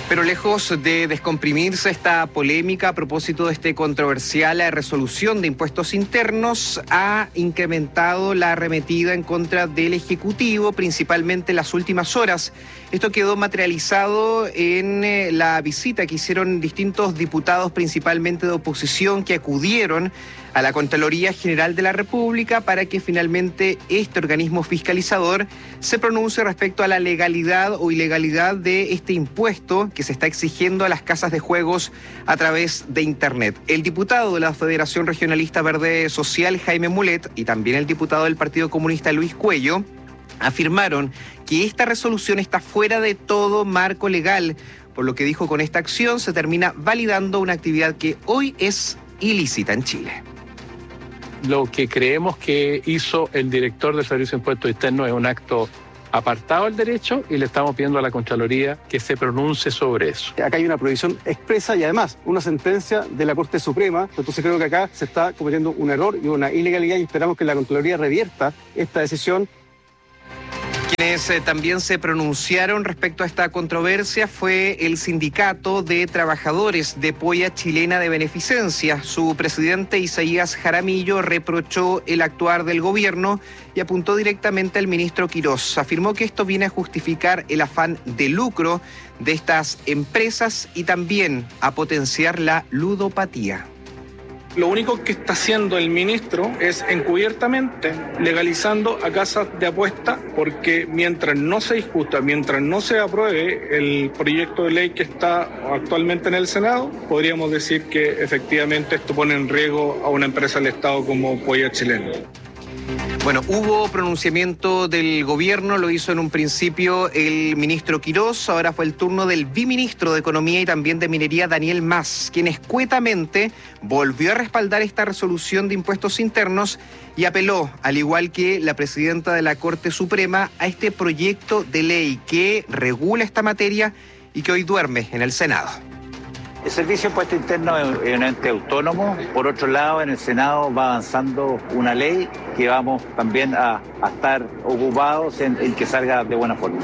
Pero lejos de descomprimirse esta polémica a propósito de este controversial la resolución de impuestos internos, ha incrementado la arremetida en contra del Ejecutivo, principalmente en las últimas horas. Esto quedó materializado en eh, la visita que hicieron distintos diputados, principalmente de oposición, que acudieron a la Contraloría General de la República para que finalmente este organismo fiscalizador se pronuncie respecto a la legalidad o ilegalidad de este impuesto que se está exigiendo a las casas de juegos a través de Internet. El diputado de la Federación Regionalista Verde Social, Jaime Mulet, y también el diputado del Partido Comunista, Luis Cuello, afirmaron que esta resolución está fuera de todo marco legal, por lo que dijo con esta acción se termina validando una actividad que hoy es ilícita en Chile. Lo que creemos que hizo el director del Servicio de Impuestos Internos es un acto apartado del derecho y le estamos pidiendo a la Contraloría que se pronuncie sobre eso. Acá hay una prohibición expresa y además una sentencia de la Corte Suprema, entonces creo que acá se está cometiendo un error y una ilegalidad y esperamos que la Contraloría revierta esta decisión. Quienes eh, también se pronunciaron respecto a esta controversia fue el Sindicato de Trabajadores de Polla Chilena de Beneficencia. Su presidente, Isaías Jaramillo, reprochó el actuar del gobierno y apuntó directamente al ministro Quirós. Afirmó que esto viene a justificar el afán de lucro de estas empresas y también a potenciar la ludopatía. Lo único que está haciendo el ministro es encubiertamente legalizando a casas de apuesta, porque mientras no se discuta, mientras no se apruebe el proyecto de ley que está actualmente en el Senado, podríamos decir que efectivamente esto pone en riesgo a una empresa del Estado como Polla Chilena. Bueno, hubo pronunciamiento del gobierno, lo hizo en un principio el ministro Quirós, ahora fue el turno del biministro de Economía y también de Minería, Daniel Mas, quien escuetamente volvió a respaldar esta resolución de impuestos internos y apeló, al igual que la presidenta de la Corte Suprema, a este proyecto de ley que regula esta materia y que hoy duerme en el Senado. El Servicio de Impuestos Internos es un ente autónomo. Por otro lado, en el Senado va avanzando una ley que vamos también a, a estar ocupados en, en que salga de buena forma.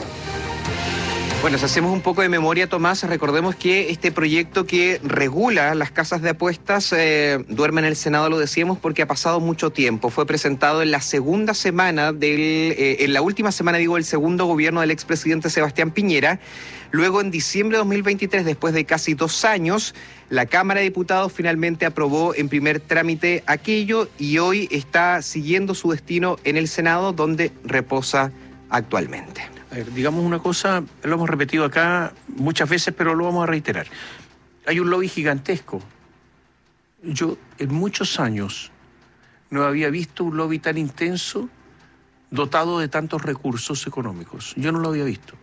Bueno, si hacemos un poco de memoria, Tomás, recordemos que este proyecto que regula las casas de apuestas eh, duerme en el Senado, lo decíamos, porque ha pasado mucho tiempo. Fue presentado en la segunda semana, del, eh, en la última semana, digo, del segundo gobierno del expresidente Sebastián Piñera. Luego, en diciembre de dos mil veintitrés, después de casi dos años, la Cámara de Diputados finalmente aprobó en primer trámite aquello y hoy está siguiendo su destino en el Senado, donde reposa actualmente. A ver, digamos una cosa, lo hemos repetido acá muchas veces, pero lo vamos a reiterar. Hay un lobby gigantesco. Yo en muchos años no había visto un lobby tan intenso, dotado de tantos recursos económicos. Yo no lo había visto.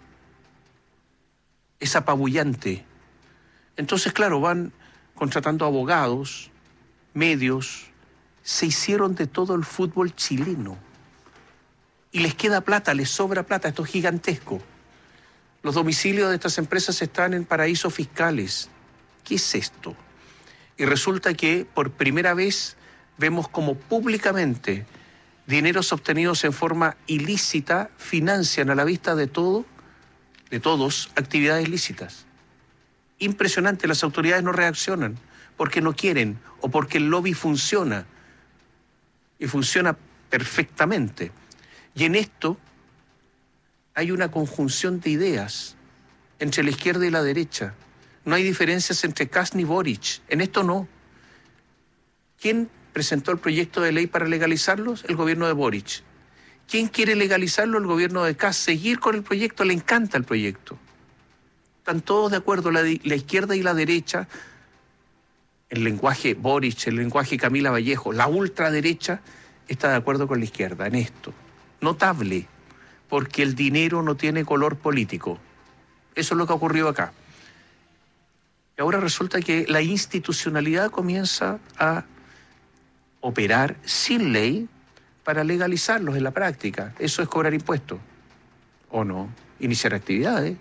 Es apabullante. Entonces, claro, van contratando abogados, medios, se hicieron de todo el fútbol chileno. Y les queda plata, les sobra plata, esto es gigantesco. Los domicilios de estas empresas están en paraísos fiscales. ¿Qué es esto? Y resulta que por primera vez vemos como públicamente dineros obtenidos en forma ilícita financian a la vista de todo, de todos, actividades lícitas. Impresionante, las autoridades no reaccionan porque no quieren o porque el lobby funciona. Y funciona perfectamente. Y en esto hay una conjunción de ideas entre la izquierda y la derecha. No hay diferencias entre Kast ni Boric. En esto no. ¿Quién presentó el proyecto de ley para legalizarlos? El gobierno de Boric. ¿Quién quiere legalizarlo? El gobierno de Kast. Seguir con el proyecto, le encanta el proyecto. Están todos de acuerdo, la, la izquierda y la derecha, el lenguaje Boric, el lenguaje Camila Vallejo, la ultraderecha está de acuerdo con la izquierda en esto. Notable, porque el dinero no tiene color político. Eso es lo que ha ocurrido acá. Y ahora resulta que la institucionalidad comienza a operar sin ley para legalizarlos en la práctica. Eso es cobrar impuestos. ¿O no? Iniciar actividades.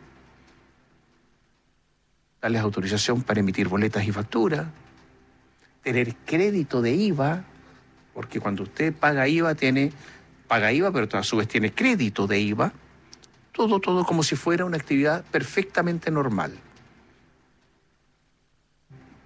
Darles autorización para emitir boletas y facturas. Tener crédito de I V A, porque cuando usted paga I V A tiene... paga I V A, pero a su vez tiene crédito de I V A, todo, todo como si fuera una actividad perfectamente normal.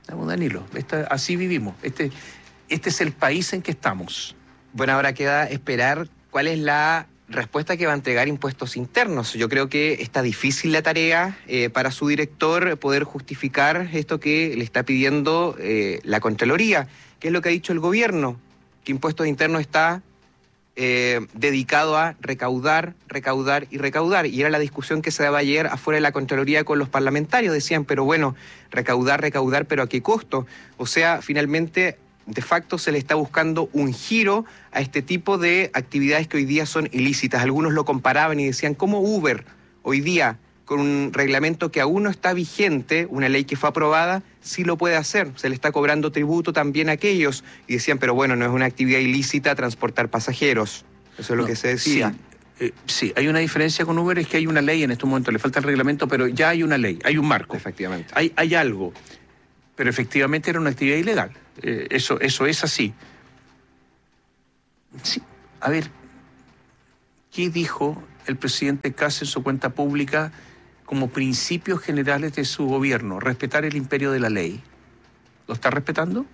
Danilo, esta, así vivimos. Este, este es el país en que estamos. Bueno, ahora queda esperar cuál es la respuesta que va a entregar Impuestos Internos. Yo creo que está difícil la tarea eh, para su director poder justificar esto que le está pidiendo eh, la Contraloría. ¿Qué es lo que ha dicho el gobierno? Que Impuestos Internos está eh, dedicado a recaudar, recaudar y recaudar. Y era la discusión que se daba ayer afuera de la Contraloría con los parlamentarios. Decían, pero bueno, recaudar, recaudar, pero ¿a qué costo? O sea, finalmente, de facto, se le está buscando un giro a este tipo de actividades que hoy día son ilícitas. Algunos lo comparaban y decían, ¿cómo Uber hoy día, con un reglamento que aún no está vigente, una ley que fue aprobada, sí lo puede hacer? Se le está cobrando tributo también a aquellos. Y decían, pero bueno, no es una actividad ilícita transportar pasajeros. Eso es lo no, que se decía. Sí, eh, sí, hay una diferencia con Uber, es que hay una ley en este momento, le falta el reglamento, pero ya hay una ley, hay un marco. Efectivamente. Hay, hay algo, pero efectivamente era una actividad ilegal. Eh, eso, eso es así. Sí, a ver, ¿qué dijo el presidente Kast en su cuenta pública como principios generales de su gobierno? Respetar el imperio de la ley. ¿Lo está respetando?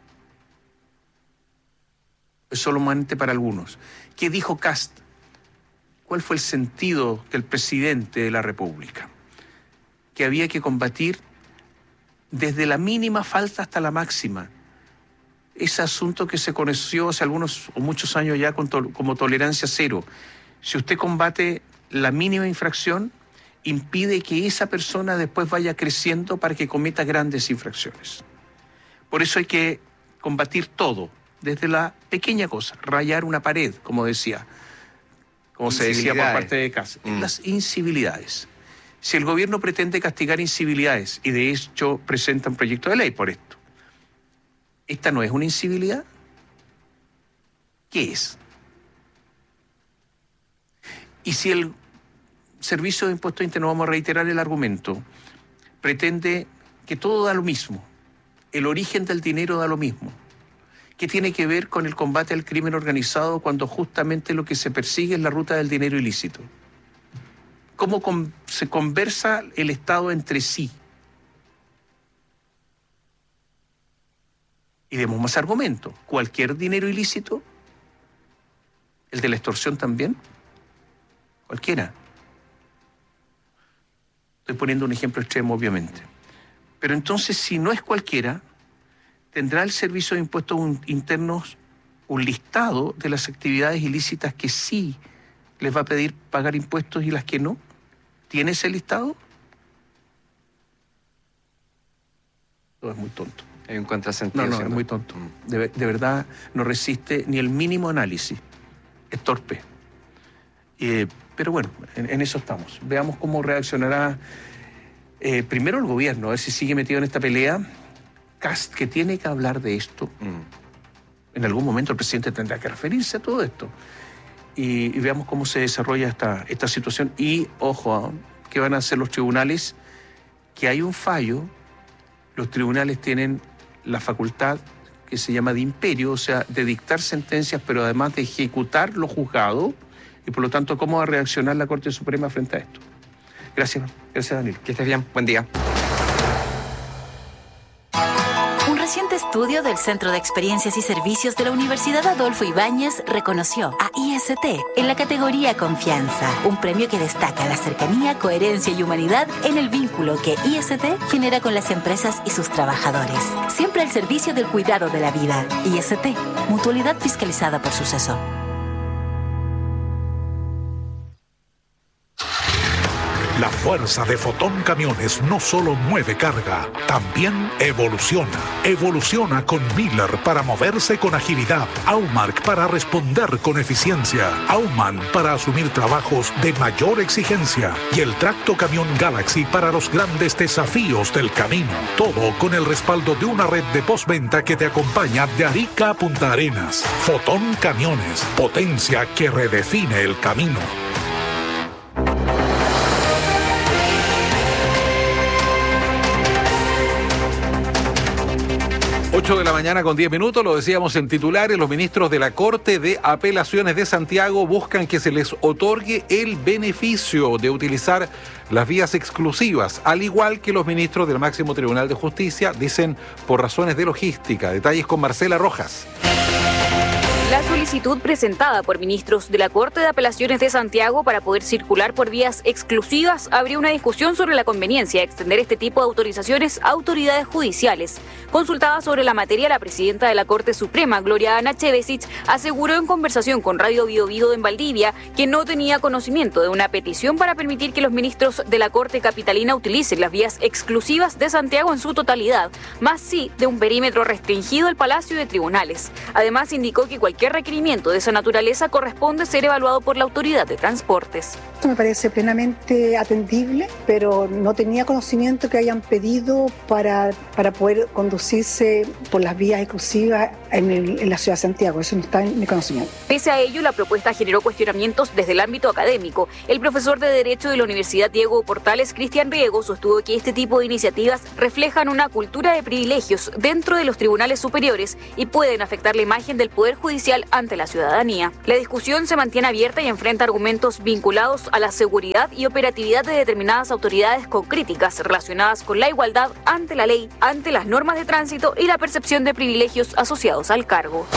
Es solamente para algunos. ¿Qué dijo Kast? ¿Cuál fue el sentido del presidente de la República? Que había que combatir desde la mínima falta hasta la máxima. Ese asunto que se conoció hace algunos o muchos años ya con to- como tolerancia cero. Si usted combate la mínima infracción, impide que esa persona después vaya creciendo para que cometa grandes infracciones. Por eso hay que combatir todo, desde la pequeña cosa, rayar una pared, como decía, como se decía por parte de Kast. Mm. Las incivilidades. Si el gobierno pretende castigar incivilidades, y de hecho presenta un proyecto de ley por esto, ¿esta no es una incivilidad? ¿Qué es? Y si el Servicio de Impuestos Internos, vamos a reiterar el argumento, pretende que todo da lo mismo, el origen del dinero da lo mismo, ¿qué tiene que ver con el combate al crimen organizado cuando justamente lo que se persigue es la ruta del dinero ilícito? ¿Cómo con, se conversa el Estado entre sí? Y demos más argumentos. ¿Cualquier dinero ilícito? ¿El de la extorsión también? Cualquiera. Estoy poniendo un ejemplo extremo, obviamente. Pero entonces, si no es cualquiera, tendrá el Servicio de Impuestos Internos un listado de las actividades ilícitas que sí les va a pedir pagar impuestos y las que no. ¿Tiene ese listado? Todo es muy tonto. Hay un contrasentido. No, no, ¿cierto? es muy tonto. De, de verdad, no resiste ni el mínimo análisis. Es torpe. Eh, pero bueno, en, en eso estamos. Veamos cómo reaccionará eh, primero el gobierno, a ver si sigue metido en esta pelea. Kast, que tiene que hablar de esto. Mm. En algún momento el presidente tendrá que referirse a todo esto. Y, y veamos cómo se desarrolla esta, esta situación. Y, ojo, ¿eh? ¿Qué van a hacer los tribunales? Que hay un fallo. Los tribunales tienen la facultad que se llama de imperio, o sea, de dictar sentencias, pero además de ejecutar lo juzgado, y por lo tanto, ¿cómo va a reaccionar la Corte Suprema frente a esto? Gracias, gracias Danilo. Que estés bien, buen día. Un reciente estudio del Centro de Experiencias y Servicios de la Universidad Adolfo Ibáñez reconoció a I S T en la categoría Confianza, un premio que destaca la cercanía, coherencia y humanidad en el vínculo que I S T genera con las empresas y sus trabajadores. Siempre al servicio del cuidado de la vida. I S T, mutualidad fiscalizada por Suceso. La fuerza de Fotón Camiones no solo mueve carga, también evoluciona. Evoluciona con Miller para moverse con agilidad, Aumark para responder con eficiencia, Aumann para asumir trabajos de mayor exigencia y el Tracto Camión Galaxy para los grandes desafíos del camino. Todo con el respaldo de una red de postventa que te acompaña de Arica a Punta Arenas. Fotón Camiones, potencia que redefine el camino. ocho ocho de la mañana con diez minutos, lo decíamos en titulares, los ministros de la Corte de Apelaciones de Santiago buscan que se les otorgue el beneficio de utilizar las vías exclusivas, al igual que los ministros del Máximo Tribunal de Justicia, dicen por razones de logística. Detalles con Marcela Rojas. La solicitud presentada por ministros de la Corte de Apelaciones de Santiago para poder circular por vías exclusivas abrió una discusión sobre la conveniencia de extender este tipo de autorizaciones a autoridades judiciales. Consultada sobre la materia, la presidenta de la Corte Suprema, Gloria Ana Chevesic, aseguró en conversación con Radio Bio Bio en Valdivia que no tenía conocimiento de una petición para permitir que los ministros de la Corte Capitalina utilicen las vías exclusivas de Santiago en su totalidad, más sí de un perímetro restringido al Palacio de Tribunales. Además, indicó que cualquier Cualquier requerimiento de esa naturaleza corresponde ser evaluado por la Autoridad de Transportes. Esto me parece plenamente atendible, pero no tenía conocimiento que hayan pedido para, para poder conducirse por las vías exclusivas en, el, en la ciudad de Santiago. Eso no está en mi conocimiento. Pese a ello, la propuesta generó cuestionamientos desde el ámbito académico. El profesor de Derecho de la Universidad Diego Portales, Cristian Riego, sostuvo que este tipo de iniciativas reflejan una cultura de privilegios dentro de los tribunales superiores y pueden afectar la imagen del Poder Judicial ante la ciudadanía. La discusión se mantiene abierta y enfrenta argumentos vinculados a la seguridad y operatividad de determinadas autoridades con críticas relacionadas con la igualdad ante la ley, ante las normas de tránsito y la percepción de privilegios asociados al cargo.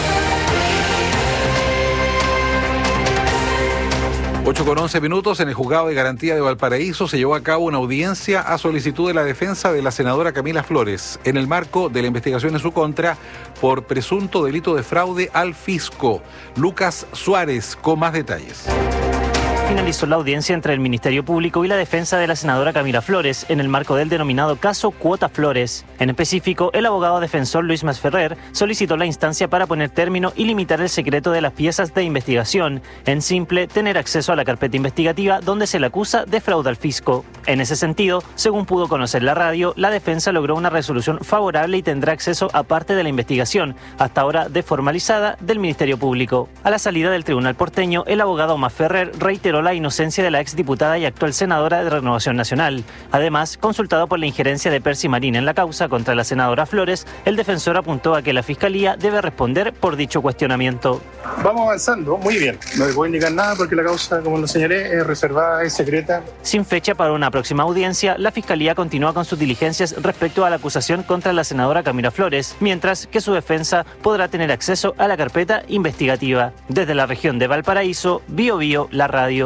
ocho con once minutos, en el Juzgado de Garantía de Valparaíso se llevó a cabo una audiencia a solicitud de la defensa de la senadora Camila Flores en el marco de la investigación en su contra por presunto delito de fraude al fisco. Lucas Suárez con más detalles. Finalizó la audiencia entre el Ministerio Público y la defensa de la senadora Camila Flores en el marco del denominado caso Cuota Flores. En específico, el abogado defensor Luis Masferrer solicitó la instancia para poner término y limitar el secreto de las piezas de investigación. En simple, tener acceso a la carpeta investigativa donde se le acusa de fraude al fisco. En ese sentido, según pudo conocer la radio, la defensa logró una resolución favorable y tendrá acceso a parte de la investigación, hasta ahora desformalizada, del Ministerio Público. A la salida del tribunal porteño, el abogado Masferrer reiteró la inocencia de la exdiputada y actual senadora de Renovación Nacional. Además, consultado por la injerencia de Percy Marín en la causa contra la senadora Flores, el defensor apuntó a que la Fiscalía debe responder por dicho cuestionamiento. Vamos avanzando, muy bien. No les voy a indicar nada porque la causa, como lo señalé, es reservada, es secreta. Sin fecha para una próxima audiencia, la Fiscalía continúa con sus diligencias respecto a la acusación contra la senadora Camila Flores, mientras que su defensa podrá tener acceso a la carpeta investigativa. Desde la región de Valparaíso, Bio Bio, la radio.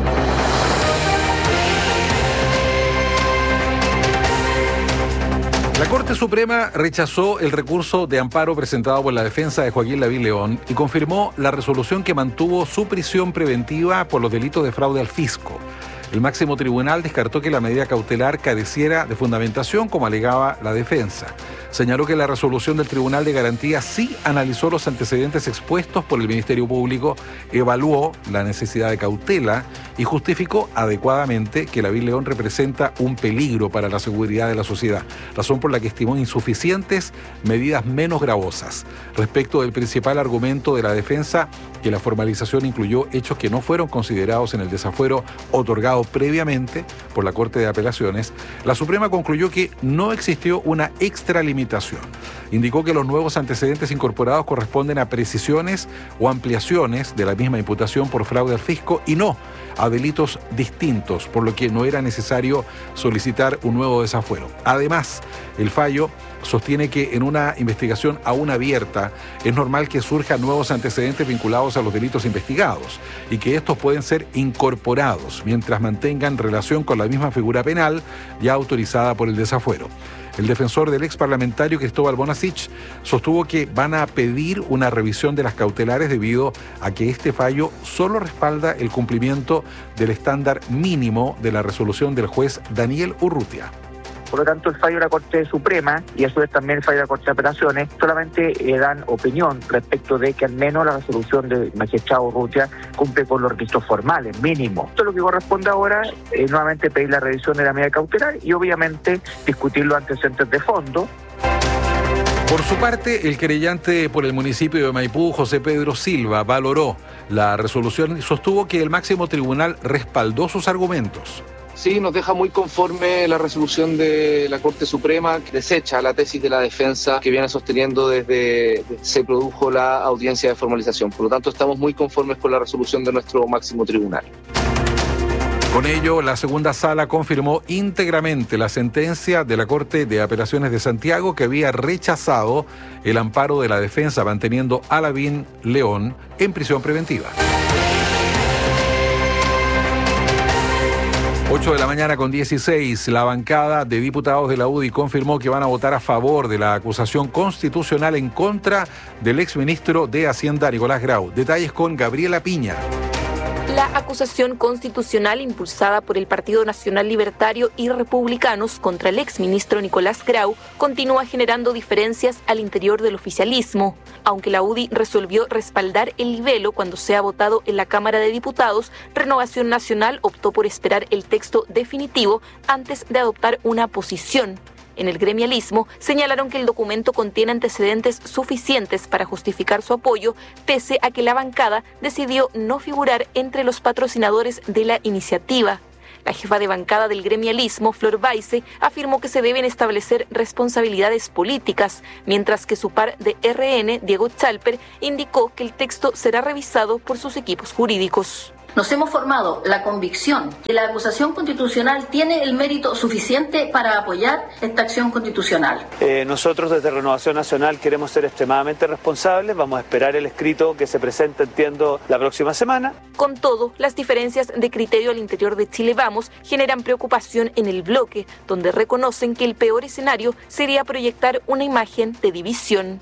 La Corte Suprema rechazó el recurso de amparo presentado por la defensa de Joaquín Lavín León y confirmó la resolución que mantuvo su prisión preventiva por los delitos de fraude al fisco. El máximo tribunal descartó que la medida cautelar careciera de fundamentación, como alegaba la defensa. Señaló que la resolución del Tribunal de Garantía sí analizó los antecedentes expuestos por el Ministerio Público, evaluó la necesidad de cautela y justificó adecuadamente que Lavín León representa un peligro para la seguridad de la sociedad, razón por la que estimó insuficientes medidas menos gravosas. Respecto del principal argumento de la defensa, que la formalización incluyó hechos que no fueron considerados en el desafuero otorgado previamente por la Corte de Apelaciones, la Suprema concluyó que no existió una extralimitación. Indicó que los nuevos antecedentes incorporados corresponden a precisiones o ampliaciones de la misma imputación por fraude al fisco y no a delitos distintos, por lo que no era necesario solicitar un nuevo desafuero. Además, el fallo sostiene que en una investigación aún abierta es normal que surjan nuevos antecedentes vinculados a los delitos investigados y que estos pueden ser incorporados mientras mantengan relación con la misma figura penal ya autorizada por el desafuero. El defensor del ex parlamentario Cristóbal Bonasich sostuvo que van a pedir una revisión de las cautelares debido a que este fallo solo respalda el cumplimiento del estándar mínimo de la resolución del juez Daniel Urrutia. Por lo tanto, el fallo de la Corte Suprema y a su vez también el fallo de la Corte de Apelaciones solamente eh, dan opinión respecto de que al menos la resolución del magistrado Urrutia cumple con los requisitos formales, mínimos. Esto es lo que corresponde ahora, eh, nuevamente pedir la revisión de la medida cautelar y obviamente discutir los antecedentes de fondo. Por su parte, el querellante por el municipio de Maipú, José Pedro Silva, valoró la resolución y sostuvo que el máximo tribunal respaldó sus argumentos. Sí, nos deja muy conforme la resolución de la Corte Suprema, que desecha la tesis de la defensa que viene sosteniendo desde que se produjo la audiencia de formalización. Por lo tanto, estamos muy conformes con la resolución de nuestro máximo tribunal. Con ello, la segunda sala confirmó íntegramente la sentencia de la Corte de Apelaciones de Santiago, que había rechazado el amparo de la defensa, manteniendo a Lavín León en prisión preventiva. ocho de la mañana con dieciséis, la bancada de diputados de la U D I confirmó que van a votar a favor de la acusación constitucional en contra del exministro de Hacienda, Nicolás Grau. Detalles con Gabriela Piña. La acusación constitucional impulsada por el Partido Nacional Libertario y Republicanos contra el exministro Nicolás Grau continúa generando diferencias al interior del oficialismo. Aunque la U D I resolvió respaldar el libelo cuando sea votado en la Cámara de Diputados, Renovación Nacional optó por esperar el texto definitivo antes de adoptar una posición. En el gremialismo señalaron que el documento contiene antecedentes suficientes para justificar su apoyo, pese a que la bancada decidió no figurar entre los patrocinadores de la iniciativa. La jefa de bancada del gremialismo, Flor Baise, afirmó que se deben establecer responsabilidades políticas, mientras que su par de R N, Diego Chalper, indicó que el texto será revisado por sus equipos jurídicos. Nos hemos formado la convicción que la acusación constitucional tiene el mérito suficiente para apoyar esta acción constitucional. Eh, nosotros desde Renovación Nacional queremos ser extremadamente responsables, vamos a esperar el escrito que se presente, entiendo, la próxima semana. Con todo, las diferencias de criterio al interior de Chile Vamos generan preocupación en el bloque, donde reconocen que el peor escenario sería proyectar una imagen de división.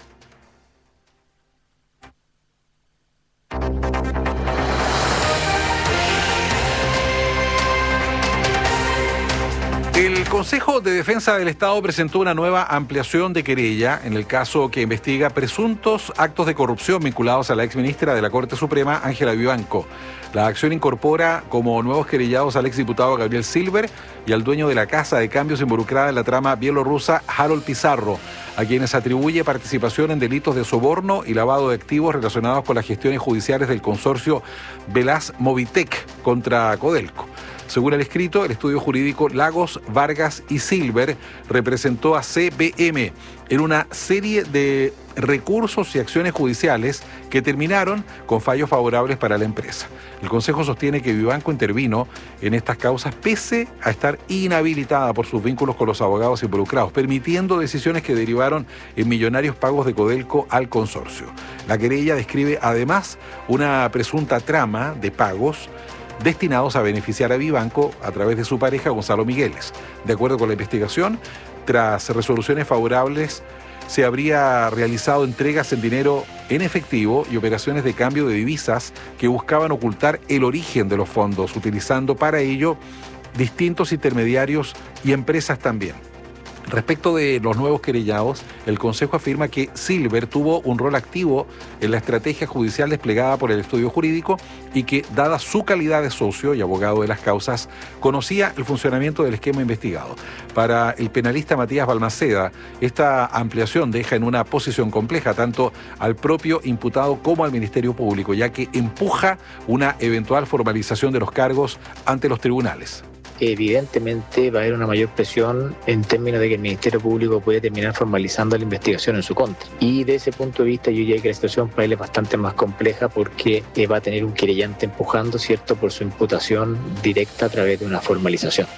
El Consejo de Defensa del Estado presentó una nueva ampliación de querella en el caso que investiga presuntos actos de corrupción vinculados a la exministra de la Corte Suprema, Ángela Vivanco. La acción incorpora como nuevos querellados al exdiputado Gabriel Silver y al dueño de la casa de cambios involucrada en la trama bielorrusa, Harold Pizarro, a quienes atribuye participación en delitos de soborno y lavado de activos relacionados con las gestiones judiciales del consorcio Velas Movitec contra Codelco. Según el escrito, el estudio jurídico Lagos, Vargas y Silver representó a C B M en una serie de recursos y acciones judiciales que terminaron con fallos favorables para la empresa. El Consejo sostiene que Vivanco intervino en estas causas pese a estar inhabilitada por sus vínculos con los abogados involucrados, permitiendo decisiones que derivaron en millonarios pagos de Codelco al consorcio. La querella describe además una presunta trama de pagos destinados a beneficiar a Vivanco a través de su pareja Gonzalo Migueles. De acuerdo con la investigación, tras resoluciones favorables, se habría realizado entregas en dinero en efectivo y operaciones de cambio de divisas que buscaban ocultar el origen de los fondos, utilizando para ello distintos intermediarios y empresas también. Respecto de los nuevos querellados, el Consejo afirma que Silver tuvo un rol activo en la estrategia judicial desplegada por el estudio jurídico y que, dada su calidad de socio y abogado de las causas, conocía el funcionamiento del esquema investigado. Para el penalista Matías Balmaceda, esta ampliación deja en una posición compleja tanto al propio imputado como al Ministerio Público, ya que empuja una eventual formalización de los cargos ante los tribunales. Evidentemente va a haber una mayor presión en términos de que el Ministerio Público puede terminar formalizando la investigación en su contra. Y de ese punto de vista yo diría que la situación para él es bastante más compleja porque eh, va a tener un querellante empujando, ¿cierto?, por su imputación directa a través de una formalización.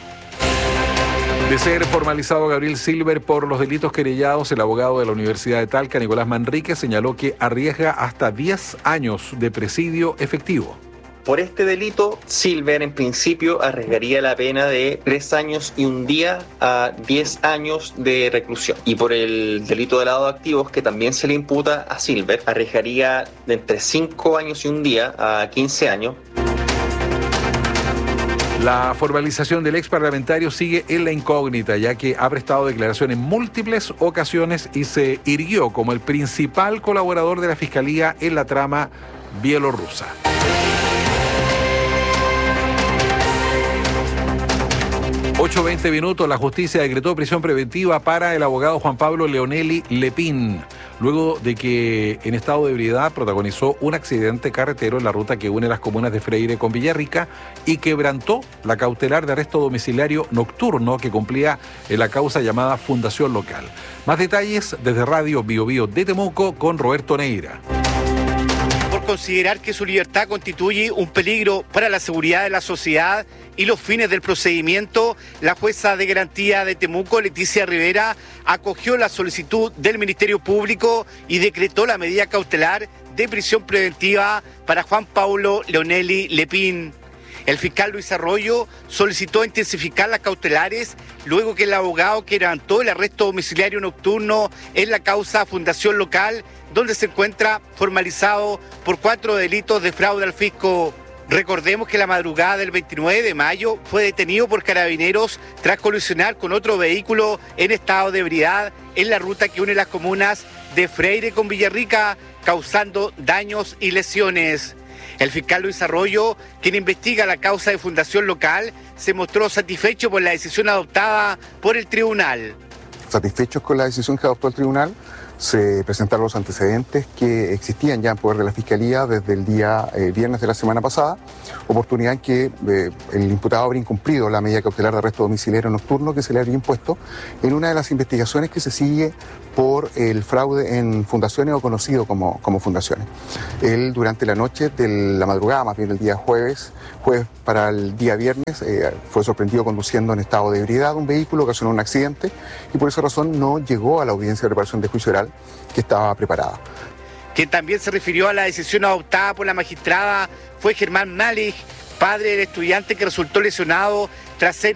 De ser formalizado Gabriel Silver por los delitos querellados, el abogado de la Universidad de Talca, Nicolás Manrique, señaló que arriesga hasta diez años de presidio efectivo. Por este delito, Silver en principio arriesgaría la pena de tres años y un día a diez años de reclusión. Y por el delito de lavado de activos, que también se le imputa a Silver, arriesgaría de entre cinco años y un día a quince años. La formalización del ex parlamentario sigue en la incógnita, ya que ha prestado declaración en múltiples ocasiones y se irguió como el principal colaborador de la Fiscalía en la trama bielorrusa. ocho veinte minutos, la justicia decretó prisión preventiva para el abogado Juan Pablo Leonelli Lepín. luego de que en estado de ebriedad protagonizó un accidente carretero en la ruta que une las comunas de Freire con Villarrica y quebrantó la cautelar de arresto domiciliario nocturno que cumplía en la causa llamada Fundación Local. Más detalles desde Radio Bio Bio de Temuco con Roberto Neira. Por considerar que su libertad constituye un peligro para la seguridad de la sociedad y los fines del procedimiento, la jueza de garantía de Temuco, Leticia Rivera, acogió la solicitud del Ministerio Público y decretó la medida cautelar de prisión preventiva para Juan Paulo Leonelli Lepín. El fiscal Luis Arroyo solicitó intensificar las cautelares luego que el abogado que levantó el arresto domiciliario nocturno en la causa Fundación Local, donde se encuentra formalizado por cuatro delitos de fraude al fisco. Recordemos que la madrugada del veintinueve de mayo fue detenido por carabineros tras colisionar con otro vehículo en estado de ebriedad en la ruta que une las comunas de Freire con Villarrica, causando daños y lesiones. El fiscal Luis Arroyo, quien investiga la causa de Fundación Local, se mostró satisfecho por la decisión adoptada por el tribunal. Satisfechos con la decisión que adoptó el tribunal, se presentaron los antecedentes que existían ya en poder de la Fiscalía desde el día eh, viernes de la semana pasada, oportunidad en que eh, el imputado habría incumplido la medida cautelar de arresto domiciliario nocturno que se le habría impuesto en una de las investigaciones que se sigue por el fraude en fundaciones o conocido como, como fundaciones. Él durante la noche de la madrugada, más bien el día jueves, jueves para el día viernes, eh, fue sorprendido conduciendo en estado de ebriedad un vehículo, ocasionó un accidente y por esa razón no llegó a la audiencia de preparación de juicio oral que estaba preparada. Quien también se refirió a la decisión adoptada por la magistrada fue Germán Malich, padre del estudiante que resultó lesionado tras ser